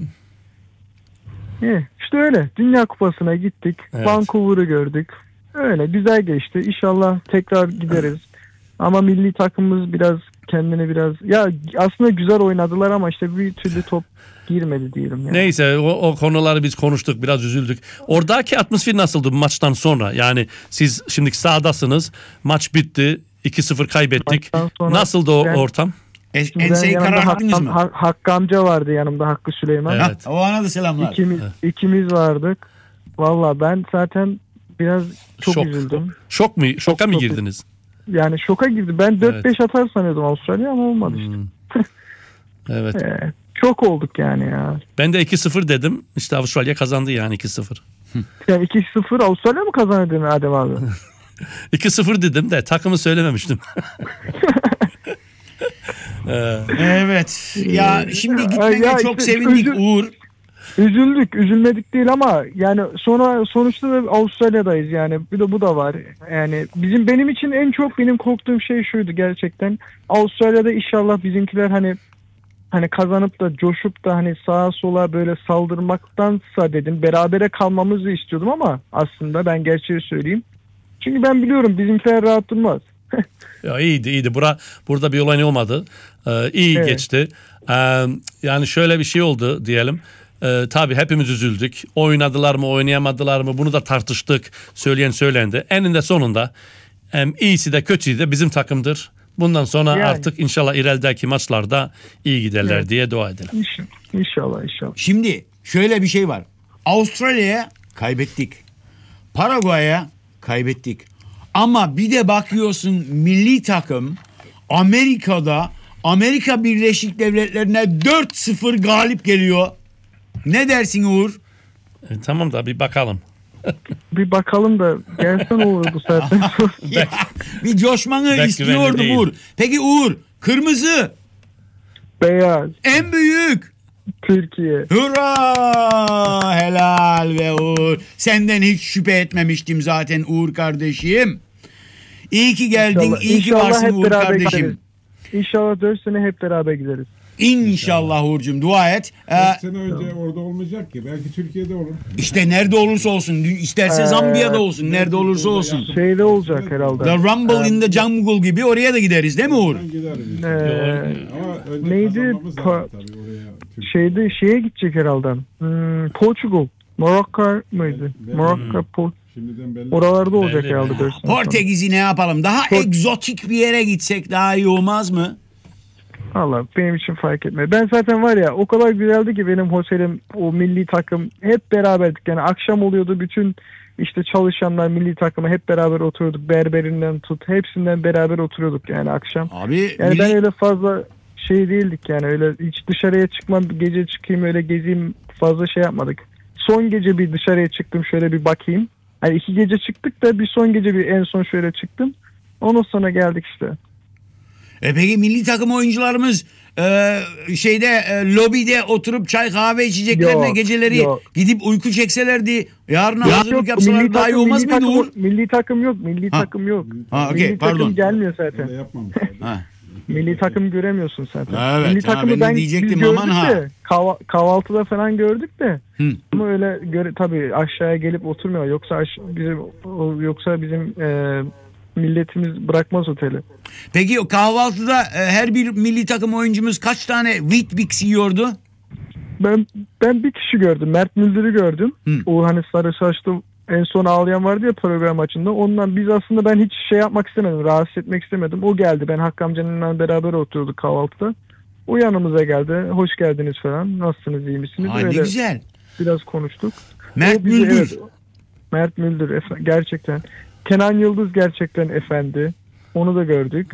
Speaker 13: İyi, İşte öyle. Dünya Kupası'na gittik.
Speaker 12: Evet.
Speaker 13: Vancouver'ı gördük. Öyle güzel geçti. İnşallah tekrar gideriz. Ama milli takımımız biraz kendini biraz ya aslında güzel oynadılar ama işte bir türlü top girmedi diyelim. Yani.
Speaker 12: Neyse o, o konuları biz konuştuk, biraz üzüldük. Oradaki atmosfer nasıldı bu maçtan sonra? Yani siz şimdiki sahadasınız. Maç bitti. iki sıfır kaybettik.
Speaker 13: Maçtan sonra
Speaker 12: Nasıldı o
Speaker 13: ben-
Speaker 12: ortam?
Speaker 8: Es-
Speaker 13: Şimdi ben
Speaker 8: Enseyi
Speaker 13: yanımda
Speaker 8: kararttınız
Speaker 13: Hakkı,
Speaker 8: mı?
Speaker 13: Ha- Hakkı amca vardı yanımda, Hakkı Süleyman.
Speaker 12: Evet.
Speaker 8: Ha, o ana da selamlar.
Speaker 13: İkimiz, ikimiz vardık. Valla ben zaten biraz çok
Speaker 12: Şok.
Speaker 13: üzüldüm.
Speaker 12: Şok mu? Şoka mı
Speaker 13: çok-
Speaker 12: girdiniz?
Speaker 13: Yani şoka girdi. Ben dört beş
Speaker 12: Evet.
Speaker 13: atar sanıyordum Avustralya ama olmadı işte.
Speaker 12: Hmm. Evet.
Speaker 13: Ee, çok olduk yani ya.
Speaker 12: Ben de iki sıfır dedim. İşte Avustralya kazandı yani iki sıfır.
Speaker 13: Yani iki sıfır Avustralya mı kazandı Adem abi?
Speaker 12: iki sıfır dedim de takımı söylememiştim. Ee,
Speaker 8: Evet. Ya şimdi gitmene
Speaker 13: Ya
Speaker 8: çok
Speaker 13: işte
Speaker 8: sevindik
Speaker 13: üzü-
Speaker 8: Uğur.
Speaker 13: Üzüldük, üzülmedik değil ama yani sonra sonuçta da Avustralya'dayız yani. Bir de bu da var. Yani bizim benim için en çok benim korktuğum şey şuydu gerçekten. Avustralya'da inşallah bizimkiler hani hani kazanıp da coşup da hani sağa sola böyle saldırmaktansa dedim berabere kalmamızı istiyordum ama aslında ben gerçeği söyleyeyim. Çünkü ben biliyorum bizimkiler rahat durmaz.
Speaker 12: Ya iyiydi iyiydi. Bura, burada bir olay olmadı. Ee, iyi
Speaker 13: Evet.
Speaker 12: geçti. Ee, yani şöyle bir şey oldu diyelim. Ee, tabii hepimiz üzüldük. Oynadılar mı oynayamadılar mı bunu da tartıştık. Söyleyen söylendi. Eninde sonunda em, iyisi de kötüyü de bizim takımdır. Bundan sonra
Speaker 13: Yani.
Speaker 12: artık inşallah ilerideki maçlarda iyi giderler
Speaker 13: Evet.
Speaker 12: diye dua edelim.
Speaker 13: İnşallah, inşallah. inşallah.
Speaker 8: Şimdi şöyle bir şey var. Avustralya'ya kaybettik. Paraguay'a kaybettik. Ama bir de bakıyorsun milli takım Amerika'da Amerika Birleşik Devletleri'ne dört sıfır galip geliyor. Ne dersin Uğur?
Speaker 12: E, tamam da bir bakalım.
Speaker 13: Bir bakalım da gelsen olur bu saatten sonra.
Speaker 8: Ya, bir coşmanı istiyordum Uğur. Peki Uğur, kırmızı,
Speaker 13: beyaz,
Speaker 8: en büyük
Speaker 13: Türkiye.
Speaker 8: Hurra! Helal ve Uğur. Senden hiç şüphe etmemiştim zaten Uğur kardeşim. İyi ki geldin,
Speaker 13: İnşallah,
Speaker 8: iyi ki
Speaker 13: inşallah
Speaker 8: varsın
Speaker 13: hep
Speaker 8: Uğur
Speaker 13: beraber
Speaker 8: kardeşim.
Speaker 13: gideriz. İnşallah dört sene hep beraber gideriz.
Speaker 8: İnşallah Uğur'cum, dua et. Ee,
Speaker 9: dört sene önce orada olmayacak ki. Belki Türkiye'de olur.
Speaker 8: İşte nerede olursa olsun. İsterse
Speaker 13: Ee,
Speaker 8: Zambiya'da olsun. Nerede olursa olsun.
Speaker 13: Şeyde olacak herhalde.
Speaker 8: The Rumble
Speaker 13: Ee,
Speaker 8: in the Jungle gibi oraya da gideriz değil mi Uğur?
Speaker 13: Ee, neydi? Pa- şeyde şeye gidecek herhalde. Hmm, Portugal. Morocco mıydı? Morocco, Port- Oralarda olacak
Speaker 8: Belli
Speaker 13: herhalde.
Speaker 8: mi?
Speaker 13: dört sene sonra.
Speaker 8: Portekiz'i ne yapalım? Daha egzotik bir yere gitsek daha iyi olmaz mı?
Speaker 13: Valla benim için fark etmiyor. Ben zaten var ya o kadar güzeldi ki benim otelim, o milli takım hep beraberdik. Yani akşam oluyordu, bütün işte çalışanlar milli takımı hep beraber oturuyorduk. Berberinden tut hepsinden beraber oturuyorduk yani akşam.
Speaker 8: Abi
Speaker 13: yani
Speaker 8: milli...
Speaker 13: ben öyle fazla şey değildik yani, öyle hiç dışarıya çıkmam, gece çıkayım öyle gezeyim fazla şey yapmadık. Son gece bir dışarıya çıktım, şöyle bir bakayım. Hani iki gece çıktık da bir son gece bir en son şöyle çıktım. Ondan sonra geldik işte.
Speaker 8: E peki milli takım oyuncularımız e, şeyde e, lobide oturup çay kahve içeceklerine
Speaker 13: Yok,
Speaker 8: geceleri
Speaker 13: yok.
Speaker 8: gidip uyku çekselerdi, yarına
Speaker 13: Ya
Speaker 8: hazırlık
Speaker 13: yok,
Speaker 8: yapsalar
Speaker 13: milli
Speaker 8: daha iyi
Speaker 13: takım-
Speaker 8: olmaz
Speaker 13: milli
Speaker 8: mıydı
Speaker 13: takım-
Speaker 8: Uğur?
Speaker 13: Milli takım yok, milli
Speaker 8: Ha.
Speaker 13: takım yok.
Speaker 8: Ha, okey,
Speaker 13: milli
Speaker 8: pardon.
Speaker 13: takım gelmiyor zaten.
Speaker 8: Ha.
Speaker 13: Milli takım göremiyorsun zaten.
Speaker 8: Evet,
Speaker 13: milli
Speaker 8: ha,
Speaker 13: takımı
Speaker 8: ben de
Speaker 13: ben
Speaker 8: diyecektim,
Speaker 13: biz gördük
Speaker 8: aman ha.
Speaker 13: de kahva- kahvaltıda falan gördük de.
Speaker 8: Hı.
Speaker 13: Ama öyle göre tabii aşağıya gelip oturmuyor. Yoksa aş- bizim o- yoksa bizim e, milletimiz bırakmaz oteli.
Speaker 8: Peki o kahvaltıda e, her bir milli takım oyuncumuz kaç tane Weet-Bix yiyordu?
Speaker 13: Ben ben bir kişi gördüm. Mert Müldür'ü gördüm.
Speaker 8: Hı.
Speaker 13: O hani sarı saçlı en son ağlayan vardı ya program açında. Ondan biz aslında ben hiç şey yapmak istemedim. Rahatsız etmek istemedim. O geldi. Ben Hakkı amcanınla beraber oturuyorduk kahvaltıda. O yanımıza geldi. Hoş geldiniz falan. Nasılsınız, iyi misiniz?
Speaker 8: Aa, ne
Speaker 13: Öyle
Speaker 8: güzel.
Speaker 13: Biraz konuştuk.
Speaker 8: Mert
Speaker 13: O bizi-
Speaker 8: Müldür.
Speaker 13: evet, Mert Müldür efe- gerçekten. Kenan Yıldız gerçekten efendi. Onu da gördük.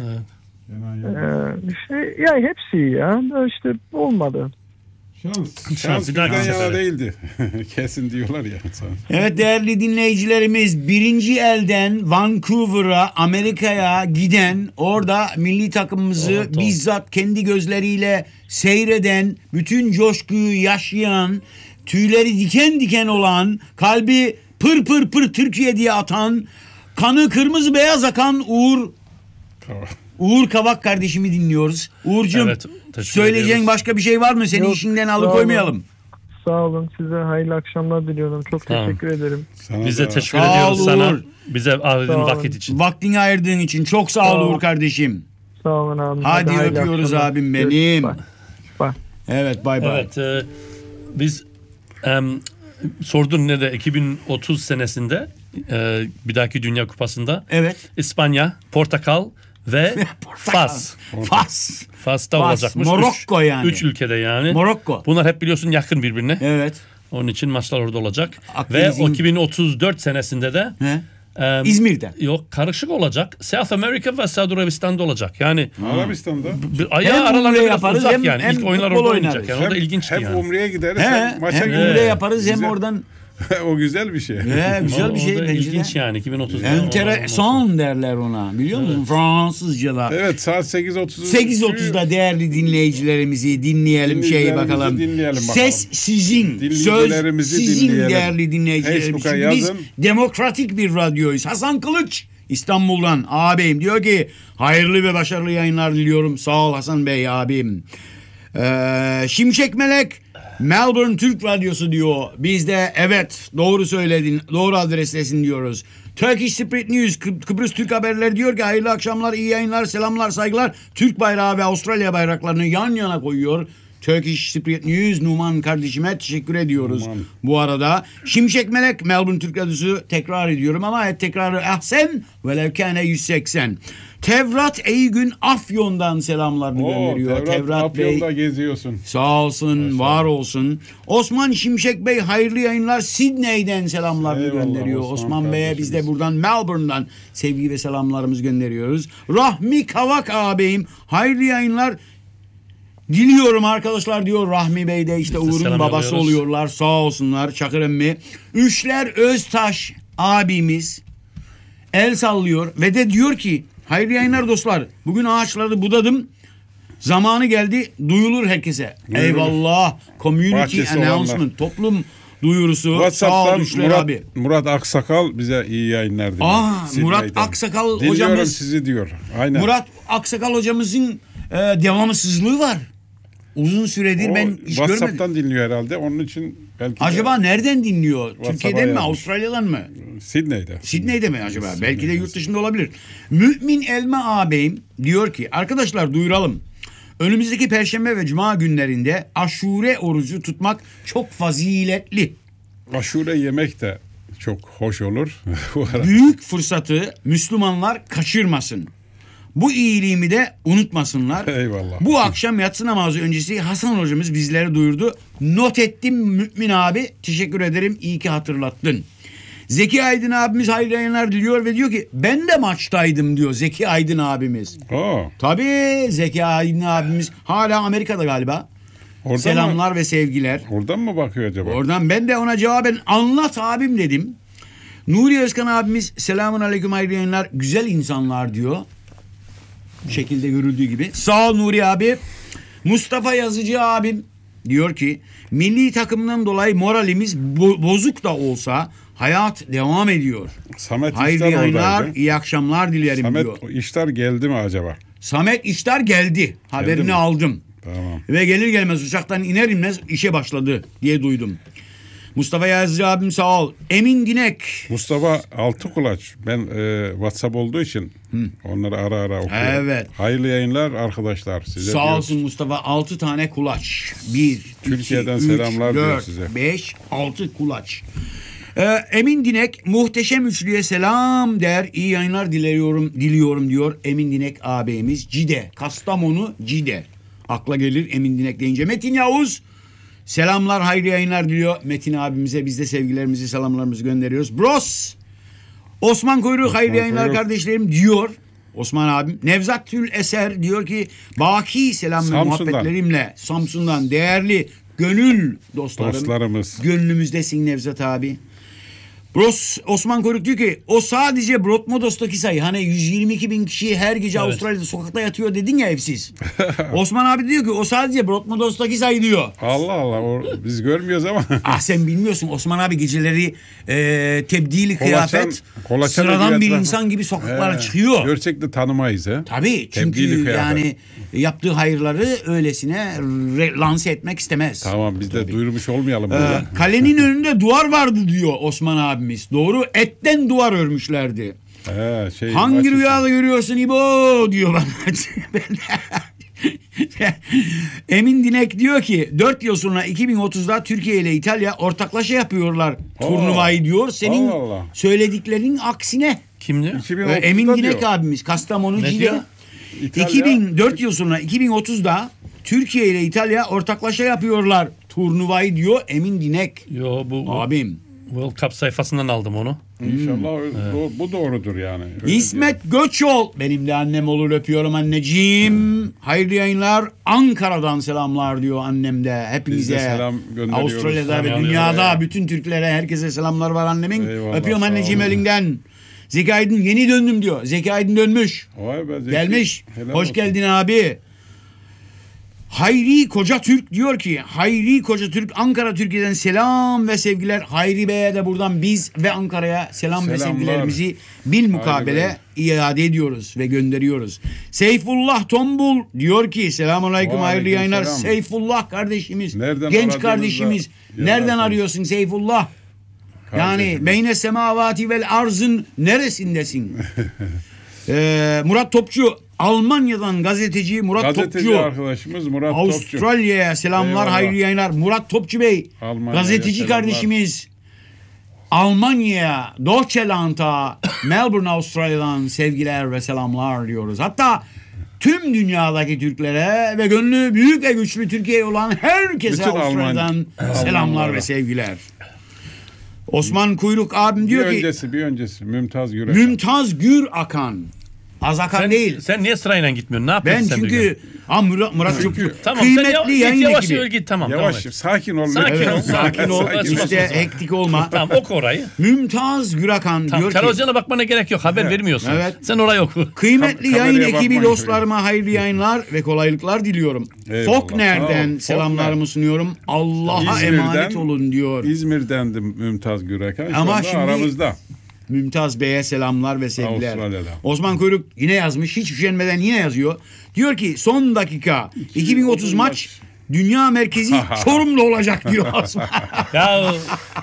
Speaker 13: Ee, işte, ya hepsi iyi ya. Da işte olmadı.
Speaker 9: Şans.
Speaker 12: Şans bir
Speaker 9: bizden
Speaker 12: dahaki
Speaker 9: yana
Speaker 12: sefere.
Speaker 9: değildi. Kesin diyorlar ya.
Speaker 8: Evet değerli dinleyicilerimiz, birinci elden Vancouver'a, Amerika'ya giden, orada milli takımımızı
Speaker 12: Evet, tamam.
Speaker 8: bizzat kendi gözleriyle seyreden, bütün coşkuyu yaşayan, tüyleri diken diken olan, kalbi pır pır pır Türkiye diye atan, kanı kırmızı beyaz akan Uğur Uğur Kavak kardeşimi dinliyoruz. Uğurcuğum,
Speaker 12: Evet, teşekkür
Speaker 8: söyleyeceğin
Speaker 12: ediyoruz.
Speaker 8: başka bir şey var mı? Seni
Speaker 13: Yok,
Speaker 8: işinden
Speaker 13: sağ
Speaker 8: alıkoymayalım.
Speaker 13: olun. Sağ olun. Size hayırlı akşamlar diliyorum. Çok
Speaker 12: Tamam.
Speaker 13: teşekkür ederim.
Speaker 12: Biz de teşekkür
Speaker 8: Sağ
Speaker 12: ediyoruz
Speaker 8: ol
Speaker 12: sana.
Speaker 8: Uğur.
Speaker 12: Bize ayırdığın
Speaker 13: Sağ olun.
Speaker 12: vakit için.
Speaker 8: Vaktini ayırdığın için çok sağ
Speaker 13: Sağ
Speaker 8: ol
Speaker 13: ol.
Speaker 8: Uğur kardeşim.
Speaker 13: Sağ olun abi.
Speaker 8: Hadi
Speaker 13: hayırlı
Speaker 8: öpüyoruz
Speaker 13: akşamlar.
Speaker 8: abim
Speaker 13: Görüşürüz.
Speaker 8: benim.
Speaker 13: Bye. Bye.
Speaker 8: Evet, bay bay.
Speaker 12: Evet, e, biz em, sordun ne de iki bin otuz senesinde e, bir dahaki Dünya Kupası'nda
Speaker 8: Evet.
Speaker 12: İspanya, Portakal ve Fas.
Speaker 8: Fas.
Speaker 12: Fas'ta
Speaker 8: Fas,
Speaker 12: olacakmış.
Speaker 8: Morokko
Speaker 12: üç,
Speaker 8: yani.
Speaker 12: Üç ülkede yani.
Speaker 8: Morokko.
Speaker 12: Bunlar hep biliyorsun yakın birbirine.
Speaker 8: Evet.
Speaker 12: Onun için maçlar orada olacak.
Speaker 8: Akdeniz'in-
Speaker 12: Ve o iki bin otuz dört senesinde de
Speaker 8: He?
Speaker 12: em,
Speaker 8: İzmir'de.
Speaker 12: Yok, karışık olacak. South America ve Suudi Arabistan'da olacak. Yani
Speaker 9: Arabistan'da.
Speaker 12: bir,
Speaker 8: Hem
Speaker 12: ayağı aralarında
Speaker 8: umre
Speaker 12: biraz
Speaker 8: yaparız,
Speaker 12: uzak
Speaker 8: hem-
Speaker 12: yani.
Speaker 8: hem
Speaker 12: İlk oyunlar
Speaker 8: futbol
Speaker 12: orada
Speaker 8: oynarız.
Speaker 12: oynayacak. Yani o da ilginçti
Speaker 9: hem
Speaker 12: yani.
Speaker 9: umreye gideriz
Speaker 8: He,
Speaker 9: hem maça
Speaker 8: hem
Speaker 9: gideriz.
Speaker 8: umre yaparız hem
Speaker 9: Güzel.
Speaker 8: oradan.
Speaker 9: O güzel bir şey.
Speaker 8: He, güzel bir şey.
Speaker 12: O da
Speaker 8: bence de.
Speaker 12: ilginç yani iki bin otuzda.
Speaker 8: Enteresan derler ona. Biliyor musun? Fransızca'da.
Speaker 9: Evet, saat sekiz otuz.
Speaker 8: sekiz otuzda değerli dinleyicilerimizi dinleyelim şeyi
Speaker 9: Dinleyicilerimizi
Speaker 8: bakalım.
Speaker 9: dinleyelim bakalım.
Speaker 8: Ses sizin, söz
Speaker 9: Dinleyicilerimizi
Speaker 8: sizin
Speaker 9: dinleyelim.
Speaker 8: değerli dinleyicilerimiz.
Speaker 9: Facebook'a
Speaker 8: Çünkü biz
Speaker 9: yazın.
Speaker 8: demokratik bir radyoyuz. Hasan Kılıç İstanbul'dan ağabeyim diyor ki hayırlı ve başarılı yayınlar diliyorum. Sağ ol Hasan Bey abim. Ee, Şimşek Melek Melbourne Türk Radyosu diyor. Biz de evet doğru söyledin, doğru adrestesin diyoruz. Turkish Spirit News Kı- Kıbrıs Türk Haberleri diyor ki hayırlı akşamlar, iyi yayınlar, selamlar, saygılar. Türk bayrağı ve Avustralya bayraklarını yan yana koyuyor. Turkish Cypriot News Numan kardeşime teşekkür ediyoruz. Numan. Bu arada Şimşek Melek Melbourne Türk Radyosu tekrar ediyorum ama et tekrarı ahsen velev kâne yüz seksen. Tevrat Eygün Afyon'dan selamlarını Oo, gönderiyor.
Speaker 9: Tevrat,
Speaker 8: Tevrat
Speaker 9: Afyon'da
Speaker 8: Bey
Speaker 9: geziyorsun.
Speaker 8: sağ olsun, Maşallah. var olsun. Osman Şimşek Bey hayırlı yayınlar. Sydney'den selamlarını Eyvallah, gönderiyor. Osman, Osman Bey'e biz de buradan Melbourne'dan sevgi ve selamlarımızı gönderiyoruz. Rahmi Kavak ağabeyim hayırlı yayınlar diliyorum arkadaşlar diyor. Rahmi Bey de işte Uğur'un babası alıyoruz. Oluyorlar. Sağ olsunlar. Çakır emmi. Üşler Öztaş abimiz el sallıyor ve de diyor ki hayırlı yayınlar dostlar. Bugün ağaçları budadım. Zamanı geldi. Duyulur herkese. Duyulur. Eyvallah. Community Bahçesi announcement. Olanlar. Toplum duyurusu.
Speaker 9: WhatsApp'tan Murat, abi. Murat Aksakal bize iyi yayınlar diliyor.
Speaker 8: Aa, Murat Aksakal
Speaker 9: Dinliyorum
Speaker 8: hocamız.
Speaker 9: sizi diyor. Aynen.
Speaker 8: Murat Aksakal hocamızın e, devamsızlığı var. Uzun süredir o ben hiç
Speaker 9: WhatsApp'tan
Speaker 8: görmedim.
Speaker 9: WhatsApp'tan dinliyor herhalde. Onun için belki
Speaker 8: acaba de, nereden dinliyor? Türkiye'den mi? Avustralya'dan mı?
Speaker 9: Sydney'de.
Speaker 8: Sydney'de mi acaba? Sydney'de. Belki de yurt dışında olabilir. Mümin Elma ağabeyim diyor ki arkadaşlar duyuralım. Önümüzdeki Perşembe ve Cuma günlerinde aşure orucu tutmak çok faziletli.
Speaker 9: Aşure yemek de çok hoş olur.
Speaker 8: Büyük fırsatı Müslümanlar kaçırmasın. Bu iyiliğimi de unutmasınlar.
Speaker 9: Eyvallah.
Speaker 8: Bu akşam yatsı namazı öncesi Hasan hocamız bizlere duyurdu. Not ettim Mümin abi. Teşekkür ederim. İyi ki hatırlattın. Zeki Aydın abimiz hayırlı yayınlar diliyor ve diyor ki ben de maçtaydım diyor Zeki Aydın abimiz.
Speaker 9: Aa.
Speaker 8: Tabii Zeki Aydın abimiz hala Amerika'da galiba. Orada Selamlar mı? Ve sevgiler.
Speaker 9: Oradan mı bakıyor acaba?
Speaker 8: Oradan ben de ona cevaben anlat abim dedim. Nuri Özkan abimiz selamun aleyküm hayırlı yayınlar. Güzel insanlar diyor. Bu şekilde görüldüğü gibi. Sağ ol Nuri abi. Mustafa Yazıcı abim diyor ki milli takımdan dolayı moralimiz bo- bozuk da olsa hayat devam ediyor.
Speaker 9: Samet
Speaker 8: hayırlı
Speaker 9: İştar
Speaker 8: yayınlar,
Speaker 9: oradaydı.
Speaker 8: iyi akşamlar dilerim
Speaker 9: Samet
Speaker 8: diyor.
Speaker 9: Samet İştar geldi mi acaba?
Speaker 8: Samet İştar geldi. Haberini
Speaker 9: geldi
Speaker 8: aldım.
Speaker 9: Tamam.
Speaker 8: Ve gelir gelmez uçaktan iner inmez işe başladı diye duydum. Mustafa Yazıcı abim sağ ol. Emin Dinek.
Speaker 9: Mustafa Altıkulaç. Ben e, WhatsApp olduğu için Hı. onları ara ara okuyorum.
Speaker 8: Evet.
Speaker 9: Hayırlı yayınlar arkadaşlar. Size
Speaker 8: sağ
Speaker 9: diyoruz.
Speaker 8: olsun Mustafa. Altı tane kulaç. Bir,
Speaker 9: Türkiye'den
Speaker 8: iki,
Speaker 9: selamlar
Speaker 8: üç,
Speaker 9: diyor
Speaker 8: dört,
Speaker 9: size.
Speaker 8: Beş, altı kulaç. Ee, Emin Dinek muhteşem üçlüye selam der. İyi yayınlar diliyorum, diliyorum diyor Emin Dinek ağabeyimiz. Cide. Kastamonu Cide. Akla gelir Emin Dinek deyince. Metin Yavuz. Selamlar, hayırlı yayınlar diliyor Metin abimize. Biz de sevgilerimizi, selamlarımızı gönderiyoruz. Bros, Osman Kuyruk, Osman hayırlı yayınlar Kuyruk. Kardeşlerim diyor Osman abim. Nevzat Tül Eser diyor ki baki selam ve muhabbetlerimle Samsun'dan değerli gönül dostlarım.
Speaker 9: Dostlarımız.
Speaker 8: Gönlümüzdesin Nevzat abi. Bros Osman Kuyruk diyor ki o sadece Brotmodos'taki sayı hani yüz yirmi iki bin kişi her gece evet. Avustralya'da sokakta yatıyor dedin ya evsiz. Osman abi diyor ki o sadece Brotmodos'taki sayı diyor.
Speaker 9: Allah Allah o, biz görmüyoruz ama.
Speaker 8: Ah sen bilmiyorsun Osman abi geceleri e, tebdili kolaçan, kıyafet
Speaker 9: kolaçan
Speaker 8: sıradan bir insan gibi sokaklara
Speaker 9: He,
Speaker 8: çıkıyor.
Speaker 9: Gerçekten tanımayız he.
Speaker 8: Tabii çünkü yani yaptığı hayırları öylesine re, lanse etmek istemez.
Speaker 9: Tamam biz de Tabii. duyurmuş olmayalım.
Speaker 8: Ee, kalenin önünde duvar vardı diyor Osman abi. Doğru etten duvar örmüşlerdi.
Speaker 9: He, şey,
Speaker 8: hangi rüyada görüyorsun İbo diyor bana. Emin Dinek diyor ki dört yıl sonra iki bin otuzda Türkiye ile İtalya ortaklaşa yapıyorlar Oo. turnuvayı diyor. Senin Allah Allah. söylediklerinin aksine.
Speaker 12: Kim diyor?
Speaker 8: Ee, Emin Dinek diyor. abimiz Kastamonu Cide. iki bin dört yıl sonra iki bin otuzda Türkiye ile İtalya ortaklaşa yapıyorlar turnuvayı diyor Emin Dinek.
Speaker 12: Yo bu
Speaker 8: abim.
Speaker 12: World Cup sayfasından aldım onu.
Speaker 9: İnşallah hmm. bu, bu doğrudur yani.
Speaker 8: Öyle İsmet diyor. Göçol. Benim de annem olur öpüyorum anneciğim. Hmm. Hayırlı yayınlar. Ankara'dan selamlar diyor annem de. Hepinize.
Speaker 9: Selam gönderiyoruz.
Speaker 8: Avustralya'da ve dünyada ya. bütün Türklere herkese selamlar var annemin. Eyvallah, öpüyorum anneciğim elinden. Zeki Aydın yeni döndüm diyor. Zeki Aydın dönmüş.
Speaker 9: Vay be Zeki.
Speaker 8: Gelmiş.
Speaker 9: Helal
Speaker 8: Hoş
Speaker 9: olsun.
Speaker 8: geldin abi. Hayri Koca Türk diyor ki Hayri Koca Türk Ankara Türkiye'den selam ve sevgiler. Hayri Bey'e de buradan biz ve Ankara'ya selam Selamlar. ve sevgilerimizi bil mukabele iade ediyoruz ve gönderiyoruz. Seyfullah Tombul diyor ki selamünaleyküm hayırlı yayınlar. Selam. Seyfullah kardeşimiz Nereden genç kardeşimiz nereden arıyorsun Seyfullah? Yani beyne semavati vel arzın neresindesin? Ee, Murat Topçu, Almanya'dan gazeteci Murat
Speaker 9: Gazeteci
Speaker 8: Topçu.
Speaker 9: arkadaşımız Murat Topçu.
Speaker 8: Avustralya'ya selamlar,
Speaker 9: Eyvallah.
Speaker 8: hayırlı yayınlar. Murat Topçu Bey,
Speaker 9: Almanya'ya
Speaker 8: gazeteci
Speaker 9: selamlar.
Speaker 8: kardeşimiz. Almanya'ya, Deutschland'a, Melbourne, Avustralya'dan sevgiler ve selamlar diyoruz. Hatta tüm dünyadaki Türklere ve gönlü büyük ve güçlü Türkiye'ye olan herkese
Speaker 9: Bütün
Speaker 8: Avustralya'dan
Speaker 9: Alman-
Speaker 8: selamlar
Speaker 9: Almanlara.
Speaker 8: ve sevgiler. Osman Kuyruk abim diyor
Speaker 9: bir
Speaker 8: ki
Speaker 9: öncesi, bir öncesi Mümtaz Gürek.
Speaker 8: Mümtaz Gür Akan. Az akan
Speaker 12: Sen,
Speaker 8: değil.
Speaker 12: sen niye sırayla gitmiyorsun? Ne
Speaker 8: Ben
Speaker 12: yapıyorsun sen
Speaker 8: çünkü
Speaker 12: bugün?
Speaker 8: ha, Murat, Murat çok
Speaker 12: Tamam, sen
Speaker 8: kıymetli
Speaker 12: yav- git,
Speaker 8: yayın
Speaker 12: yavaş
Speaker 8: ekibi.
Speaker 12: yavaş git, tamam,
Speaker 9: Yavaş,
Speaker 12: devam et.
Speaker 9: sakin ol.
Speaker 12: Sakin
Speaker 8: Evet,
Speaker 12: ol.
Speaker 8: sakin ol.
Speaker 12: Sakin ol.
Speaker 8: Üste hektik olma.
Speaker 12: Tamam, oku orayı.
Speaker 8: Mümtaz Gürakan
Speaker 12: Tamam,
Speaker 8: diyor ki
Speaker 12: televizyona bakmana gerek yok. Haber vermiyorsun.
Speaker 8: Evet.
Speaker 12: Sen orayı oku.
Speaker 8: kıymetli
Speaker 9: Kam-
Speaker 8: yayın
Speaker 9: kameraya
Speaker 8: ekibi
Speaker 9: bakmayın
Speaker 8: dostlarıma hayırlı yayınlar ve kolaylıklar diliyorum.
Speaker 9: Eyvallah.
Speaker 8: Fokner'den
Speaker 9: Sağ ol,
Speaker 8: selamlarımı
Speaker 9: Fokner.
Speaker 8: sunuyorum. Allah'a
Speaker 9: İzmir'den-
Speaker 8: emanet olun diyor.
Speaker 9: İzmir'dendi Mümtaz Gürek. Şu
Speaker 8: Ama
Speaker 9: anda
Speaker 8: şimdi
Speaker 9: aramızda.
Speaker 8: Mümtaz Bey'e selamlar ve sevgiler.
Speaker 9: Avustralya'da.
Speaker 8: Osman Kuyruk yine yazmış. Hiç üşenmeden yine yazıyor. Diyor ki son dakika iki bin otuz maç dünya merkezi Çorum'da olacak diyor Osman.
Speaker 12: Ya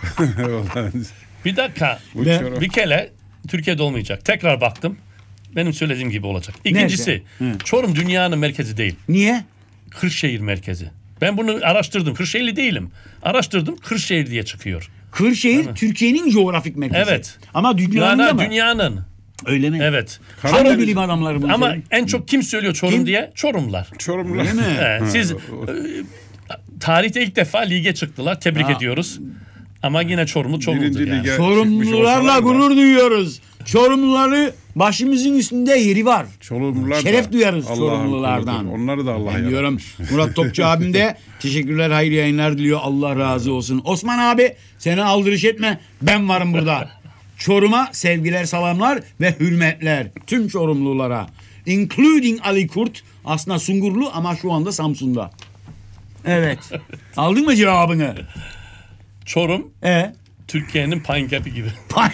Speaker 12: bir dakika.
Speaker 9: Bu
Speaker 8: Ve-
Speaker 9: Çorum.
Speaker 12: Bir kere Türkiye'de olmayacak. Tekrar baktım. Benim söylediğim gibi olacak. İkincisi,
Speaker 8: Nerede? Hı.
Speaker 12: Çorum dünyanın merkezi değil.
Speaker 8: Niye?
Speaker 12: Kırşehir merkezi. Ben bunu araştırdım. Kırşehirli değilim. Araştırdım. Kırşehir diye çıkıyor.
Speaker 8: Kırşehir Türkiye'nin coğrafik merkezi.
Speaker 12: Evet.
Speaker 8: Ama dünyanın da
Speaker 12: Yani
Speaker 8: mı?
Speaker 12: Dünyanın.
Speaker 8: Öyle mi?
Speaker 12: Evet.
Speaker 8: Hangi
Speaker 12: Çorum-
Speaker 8: bilim adamları bunu
Speaker 12: Ama
Speaker 8: söylüyor?
Speaker 12: en çok kim söylüyor Çorum
Speaker 8: Kim?
Speaker 12: diye? Çorumlular.
Speaker 9: Çorumlu.
Speaker 8: Öyle mi?
Speaker 12: Evet, siz e, tarihte ilk defa lige çıktılar. Tebrik
Speaker 8: Ha.
Speaker 12: ediyoruz. Ama yine Çorumlu Çorumludur
Speaker 9: Birinci
Speaker 12: yani.
Speaker 9: lige-
Speaker 8: Çorumlularla
Speaker 9: çıkmış olsalar da-
Speaker 8: gurur duyuyoruz. Çorumluları başımızın üstünde yeri var.
Speaker 9: Çorumlular
Speaker 8: Şeref
Speaker 9: da
Speaker 8: duyarız
Speaker 9: Allah'ın
Speaker 8: Çorumlulardan.
Speaker 9: kuludur. Onları da Allah
Speaker 8: Ben diyorum
Speaker 9: yaratmış.
Speaker 8: Murat Topçu abim de teşekkürler, hayırlı yayınlar diliyor. Allah razı olsun. Osman abi seni aldırış etme. Ben varım burada. Çorum'a sevgiler, selamlar ve hürmetler. Tüm Çorumlulara. Including Ali Kurt. Aslında Sungurlu ama şu anda Samsun'da. Evet. Aldın mı cevabını?
Speaker 12: Çorum
Speaker 8: E
Speaker 12: Türkiye'nin Pine gibi.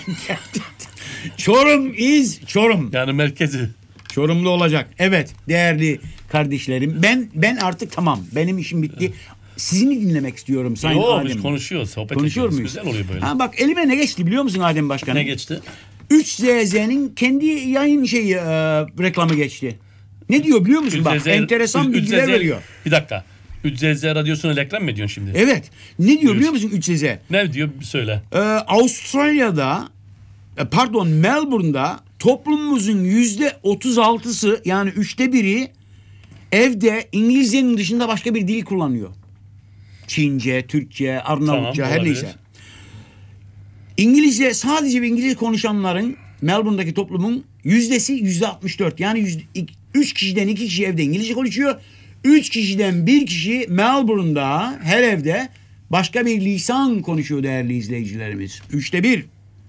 Speaker 8: Çorum is Çorum.
Speaker 12: Yani merkezi.
Speaker 8: Çorumlu olacak. Evet değerli kardeşlerim. Ben ben artık tamam. Benim işim bitti. Sizi mi dinlemek istiyorum Sayın
Speaker 12: Yo,
Speaker 8: Adem?
Speaker 12: biz konuşuyoruz. Sohbet
Speaker 8: Konuşuyor
Speaker 12: ediyoruz.
Speaker 8: muyuz?
Speaker 12: Güzel oluyor böyle.
Speaker 8: Ha bak elime ne geçti biliyor musun Adem Başkanım?
Speaker 12: Ne geçti?
Speaker 8: üç Z Z'nin kendi yayın şeyi e, reklamı geçti. Ne diyor biliyor musun? Bak
Speaker 12: Üç Z Z
Speaker 8: enteresan
Speaker 12: Üç Z Z
Speaker 8: bilgiler veriyor.
Speaker 12: Bir dakika. üç Z Z radyosunu reklam mı ediyorsun şimdi?
Speaker 8: Evet. Ne diyor biliyor musun üç Z Z?
Speaker 12: Ne diyor bir söyle.
Speaker 8: Ee, Avustralya'da e, pardon Melbourne'da toplumumuzun yüzde otuz altısı yani üçte biri evde İngilizcenin dışında başka bir dil kullanıyor. Çince, Türkçe, Arnavutça
Speaker 12: Tamam,
Speaker 8: her
Speaker 12: olabilir.
Speaker 8: neyse. İngilizce sadece bir İngilizce konuşanların Melbourne'daki toplumun yüzdesi yüzde altmış dört. Yani yüzde, üç kişiden iki kişi evde İngilizce konuşuyor. Üç kişiden bir kişi Melbourne'da her evde başka bir lisan konuşuyor değerli izleyicilerimiz. Üçte bir.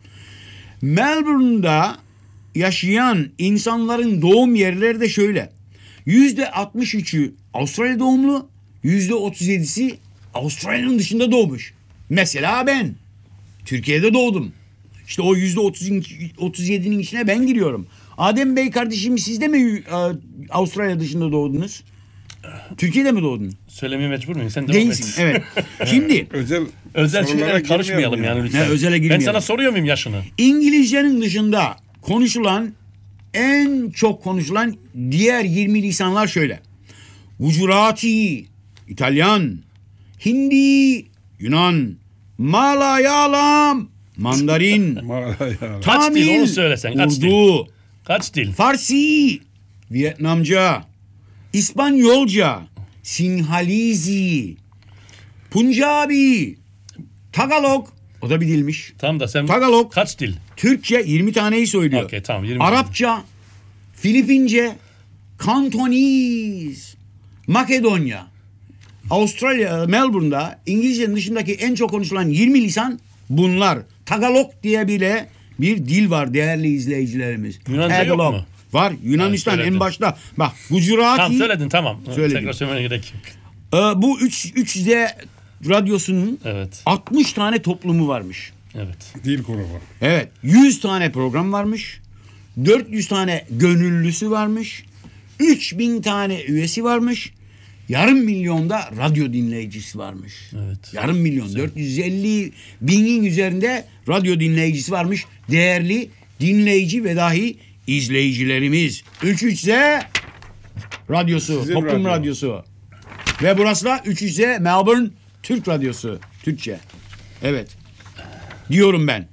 Speaker 8: Melbourne'da yaşayan insanların doğum yerleri de şöyle. Yüzde altmış üçü Avustralya doğumlu, yüzde otuz yedisi Avustralya'nın dışında doğmuş. Mesela ben Türkiye'de doğdum. İşte o yüzde otuz yedinin içine ben giriyorum. Adem Bey kardeşim siz de mi e, Avustralya dışında doğdunuz? Türkiye'de mi doğdun?
Speaker 12: Söylemeye mecbur muyum? Sen devam
Speaker 8: Değilsin.
Speaker 12: et.
Speaker 8: Evet. Şimdi
Speaker 9: özel
Speaker 12: özel
Speaker 9: sorulara
Speaker 12: şeylere karışmayalım
Speaker 9: girmeyelim
Speaker 12: yani lütfen.
Speaker 8: Ne, özele
Speaker 12: Ben
Speaker 8: girmeyelim.
Speaker 12: sana soruyor muyum yaşını?
Speaker 8: İngilizcenin dışında konuşulan en çok konuşulan diğer yirmi lisanlar şöyle. Gujarati, İtalyan, Hindi, Yunan, Malayalam, Mandarin,
Speaker 9: Malayalam.
Speaker 12: Kaç dil
Speaker 8: Tamil,
Speaker 12: onu söylesen, kaç dil?
Speaker 8: Urdu,
Speaker 12: Kaç dil?
Speaker 8: Farsi, Vietnamca, İspanyolca, Sinhalizi, Punjabi, Tagalog, o da bir dilmiş.
Speaker 12: Tamam da sen
Speaker 8: Tagalog,
Speaker 12: kaç dil?
Speaker 8: Türkçe yirmi taneyi söylüyor.
Speaker 12: Okey tamam yirmi.
Speaker 8: Arapça, Filipince, Kantoniz, Makedonya, Avustralya, Melbourne'da İngilizcenin dışındaki en çok konuşulan yirmi lisan bunlar. Tagalog diye bile bir dil var değerli izleyicilerimiz.
Speaker 12: Yunanca yok
Speaker 8: Tagalog.
Speaker 12: mu?
Speaker 8: Var. Yunanistan
Speaker 12: Ha, söyledin.
Speaker 8: en başta. Bak Gujarati.
Speaker 12: Tamam söyledin tamam.
Speaker 8: Söyledim.
Speaker 12: Tekrar söylemene gerek yok.
Speaker 8: Ee, bu üç üç Z radyosunun
Speaker 12: Evet.
Speaker 8: altmış tane toplumu varmış.
Speaker 12: Evet.
Speaker 9: Dil grubu.
Speaker 8: Evet. yüz tane program varmış. dört yüz tane gönüllüsü varmış. üç bin tane üyesi varmış. Yarım milyonda radyo dinleyicisi varmış.
Speaker 12: Evet.
Speaker 8: Yarım milyon. dört yüz elli binin üzerinde radyo dinleyicisi varmış. Değerli dinleyici ve dahi izleyicilerimiz. üç üç Z radyosu,
Speaker 9: Sizin
Speaker 8: toplum
Speaker 9: radyo.
Speaker 8: radyosu. Ve burası da üç üç Z Melbourne Türk radyosu. Türkçe. Evet. Diyorum ben.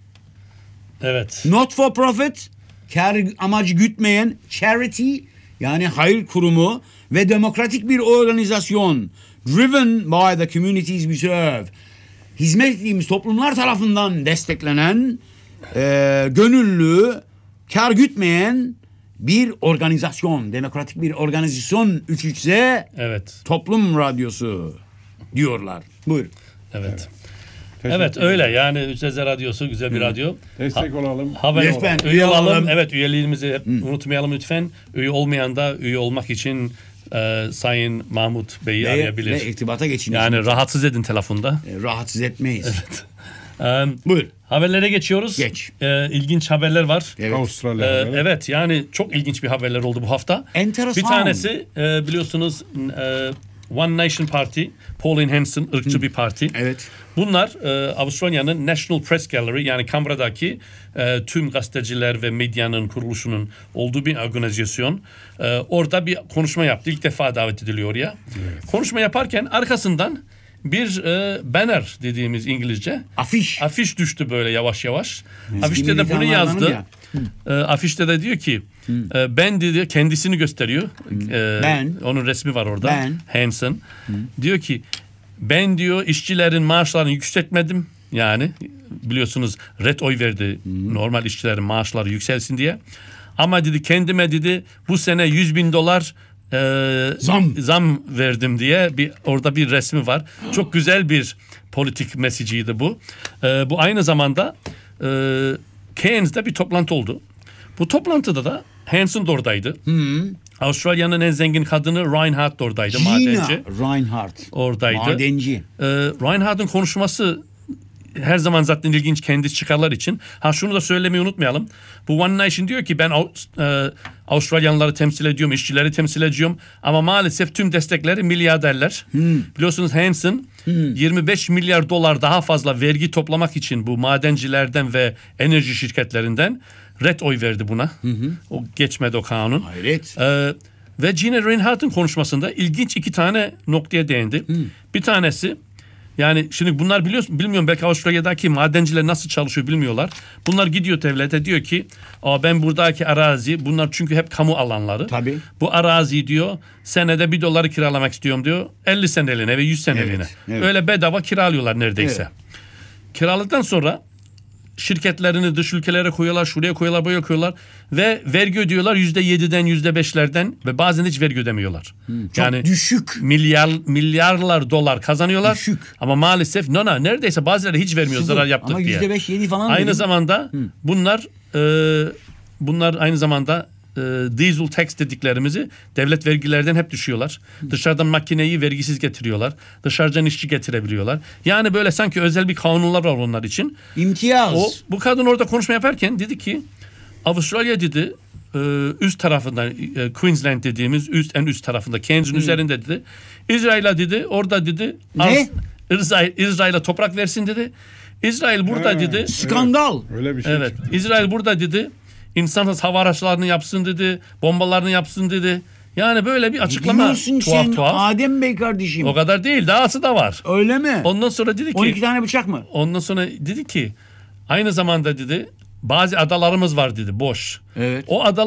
Speaker 12: Evet.
Speaker 8: Not for profit, kar amacı gütmeyen charity yani hayır kurumu ve demokratik bir organizasyon driven by the communities we serve. Hizmet ettiğimiz toplumlar tarafından desteklenen e, gönüllü, kar gütmeyen bir organizasyon, demokratik bir organizasyon üç üç Z
Speaker 12: Evet.
Speaker 8: Toplum Radyosu diyorlar. Buyur.
Speaker 12: Evet. Evet öyle yani üç Z Radyosu güzel bir radyo.
Speaker 9: Destek olalım.
Speaker 12: Haber
Speaker 8: Lütfen,
Speaker 12: üye
Speaker 8: üye
Speaker 12: olalım.
Speaker 8: olalım.
Speaker 12: Evet üyeliğimizi hep unutmayalım lütfen. Üye olmayan da üye olmak için e, Sayın Mahmut Bey'i
Speaker 8: Ve,
Speaker 12: arayabilir.
Speaker 8: ve irtibata geçin.
Speaker 12: Yani rahatsız edin telefonda.
Speaker 8: E, rahatsız etmeyiz.
Speaker 12: Evet. Um,
Speaker 8: Buyur.
Speaker 12: Haberlere geçiyoruz.
Speaker 8: Geç.
Speaker 12: Ee, ilginç haberler var.
Speaker 8: Evet.
Speaker 9: Avustralya.
Speaker 12: Ee,
Speaker 9: haberi.
Speaker 12: evet yani çok ilginç bir haberler oldu bu hafta.
Speaker 8: Enteresan.
Speaker 12: Bir tanesi e, biliyorsunuz e, One Nation Party, Pauline Hanson ırkçı bir parti.
Speaker 8: Evet.
Speaker 12: Bunlar e, Avustralya'nın National Press Gallery yani Canberra'daki e, tüm gazeteciler ve medyanın kuruluşunun olduğu bir organizasyon. E, orada bir konuşma yaptı. İlk defa davet ediliyor oraya. Evet. Konuşma yaparken arkasından bir e, banner dediğimiz İngilizce.
Speaker 8: Afiş.
Speaker 12: Afiş düştü böyle yavaş yavaş.
Speaker 8: Biz
Speaker 12: Afişte de bunu yazdı.
Speaker 8: Ya.
Speaker 12: E, afişte de diyor ki e, ben dedi kendisini gösteriyor. E,
Speaker 8: Ben.
Speaker 12: Onun resmi var orada.
Speaker 8: Ben.
Speaker 12: Hanson. Diyor ki ben diyor işçilerin maaşlarını yükseltmedim. Yani biliyorsunuz red oy verdi normal işçilerin maaşları yükselsin diye. Ama dedi kendime dedi bu sene yüz bin dolar e,
Speaker 8: Zam.
Speaker 12: zam verdim diye bir orada bir resmi var. Çok güzel bir politik mesajıydı bu. E, bu aynı zamanda e, Cairns'de bir toplantı oldu. Bu toplantıda da Hanson da oradaydı.
Speaker 8: Hı.
Speaker 12: Avustralya'nın en zengin kadını Reinhardt da oradaydı.
Speaker 8: Gina
Speaker 12: Madenci.
Speaker 8: Reinhardt.
Speaker 12: Oradaydı.
Speaker 8: Madenci.
Speaker 12: Ee, Reinhardt'ın konuşması her zaman zaten ilginç kendi çıkarlar için. Ha şunu da söylemeyi unutmayalım. Bu One Nation diyor ki ben e, Avustralyanları temsil ediyorum, işçileri temsil ediyorum. Ama maalesef tüm destekleri milyarderler. Hmm. Biliyorsunuz Hanson hmm. yirmi beş milyar dolar daha fazla vergi toplamak için bu madencilerden ve enerji şirketlerinden red oy verdi buna. Hı hı. O geçmedi o kanun.
Speaker 8: Hayret.
Speaker 12: Ee, ve Gina Reinhardt'ın konuşmasında ilginç iki tane noktaya değindi. Hmm. Bir tanesi yani şimdi bunlar biliyorsun bilmiyorum belki Avustralya'daki madenciler nasıl çalışıyor bilmiyorlar. Bunlar gidiyor devlete diyor ki Aa, ben buradaki arazi bunlar çünkü hep kamu alanları.
Speaker 8: Tabii.
Speaker 12: Bu araziyi diyor senede bir doları kiralamak istiyorum diyor. elli seneliğine ve yüz seneliğine. Evet, evet. Öyle bedava kiralıyorlar neredeyse. Evet. Kiraladıktan sonra şirketlerini dış ülkelere koyuyorlar, şuraya koyuyorlar, buraya koyuyorlar ve vergi ödüyorlar yüzde yediden yüzde beşlerden ve bazen hiç vergi ödemiyorlar.
Speaker 8: Hmm, çok
Speaker 12: yani
Speaker 8: düşük.
Speaker 12: Milyar milyarlar dolar kazanıyorlar.
Speaker 8: Düşük.
Speaker 12: Ama maalesef no no neredeyse bazıları hiç vermiyor
Speaker 8: Sıfır.
Speaker 12: zarar yaptık
Speaker 8: ama
Speaker 12: diye.
Speaker 8: yüzde beş yedi falan.
Speaker 12: Aynı
Speaker 8: dedim.
Speaker 12: zamanda hmm. bunlar e, bunlar aynı zamanda e, diesel tax dediklerimizi devlet vergilerden hep düşüyorlar. Hmm. Dışarıdan makineyi vergisiz getiriyorlar. Dışarıdan işçi getirebiliyorlar. Yani böyle sanki özel bir kanunlar var onlar için.
Speaker 8: İmtiyaz.
Speaker 12: O, bu kadın orada konuşma yaparken dedi ki Avustralya dedi üst tarafında Queensland dediğimiz üst en üst tarafında Cairns'in hmm. üzerinde dedi. İsrail'e dedi orada dedi.
Speaker 8: Ne?
Speaker 12: İsrail, İsrail'e toprak versin dedi. İsrail burada
Speaker 9: ha,
Speaker 12: dedi.
Speaker 8: Skandal.
Speaker 9: Evet, öyle bir şey.
Speaker 12: Evet. İsrail burada dedi. İnsansız hava araçlarını yapsın dedi. Bombalarını yapsın dedi. Yani böyle bir açıklama
Speaker 8: Biliyorsun
Speaker 12: tuhaf
Speaker 8: sen
Speaker 12: tuhaf.
Speaker 8: Adem Bey kardeşim.
Speaker 12: O kadar değil. Dahası da var.
Speaker 8: Öyle mi?
Speaker 12: Ondan sonra dedi ki.
Speaker 8: on iki tane bıçak mı?
Speaker 12: Ondan sonra dedi ki aynı zamanda dedi bazı adalarımız var dedi boş.
Speaker 8: Evet.
Speaker 12: O adalar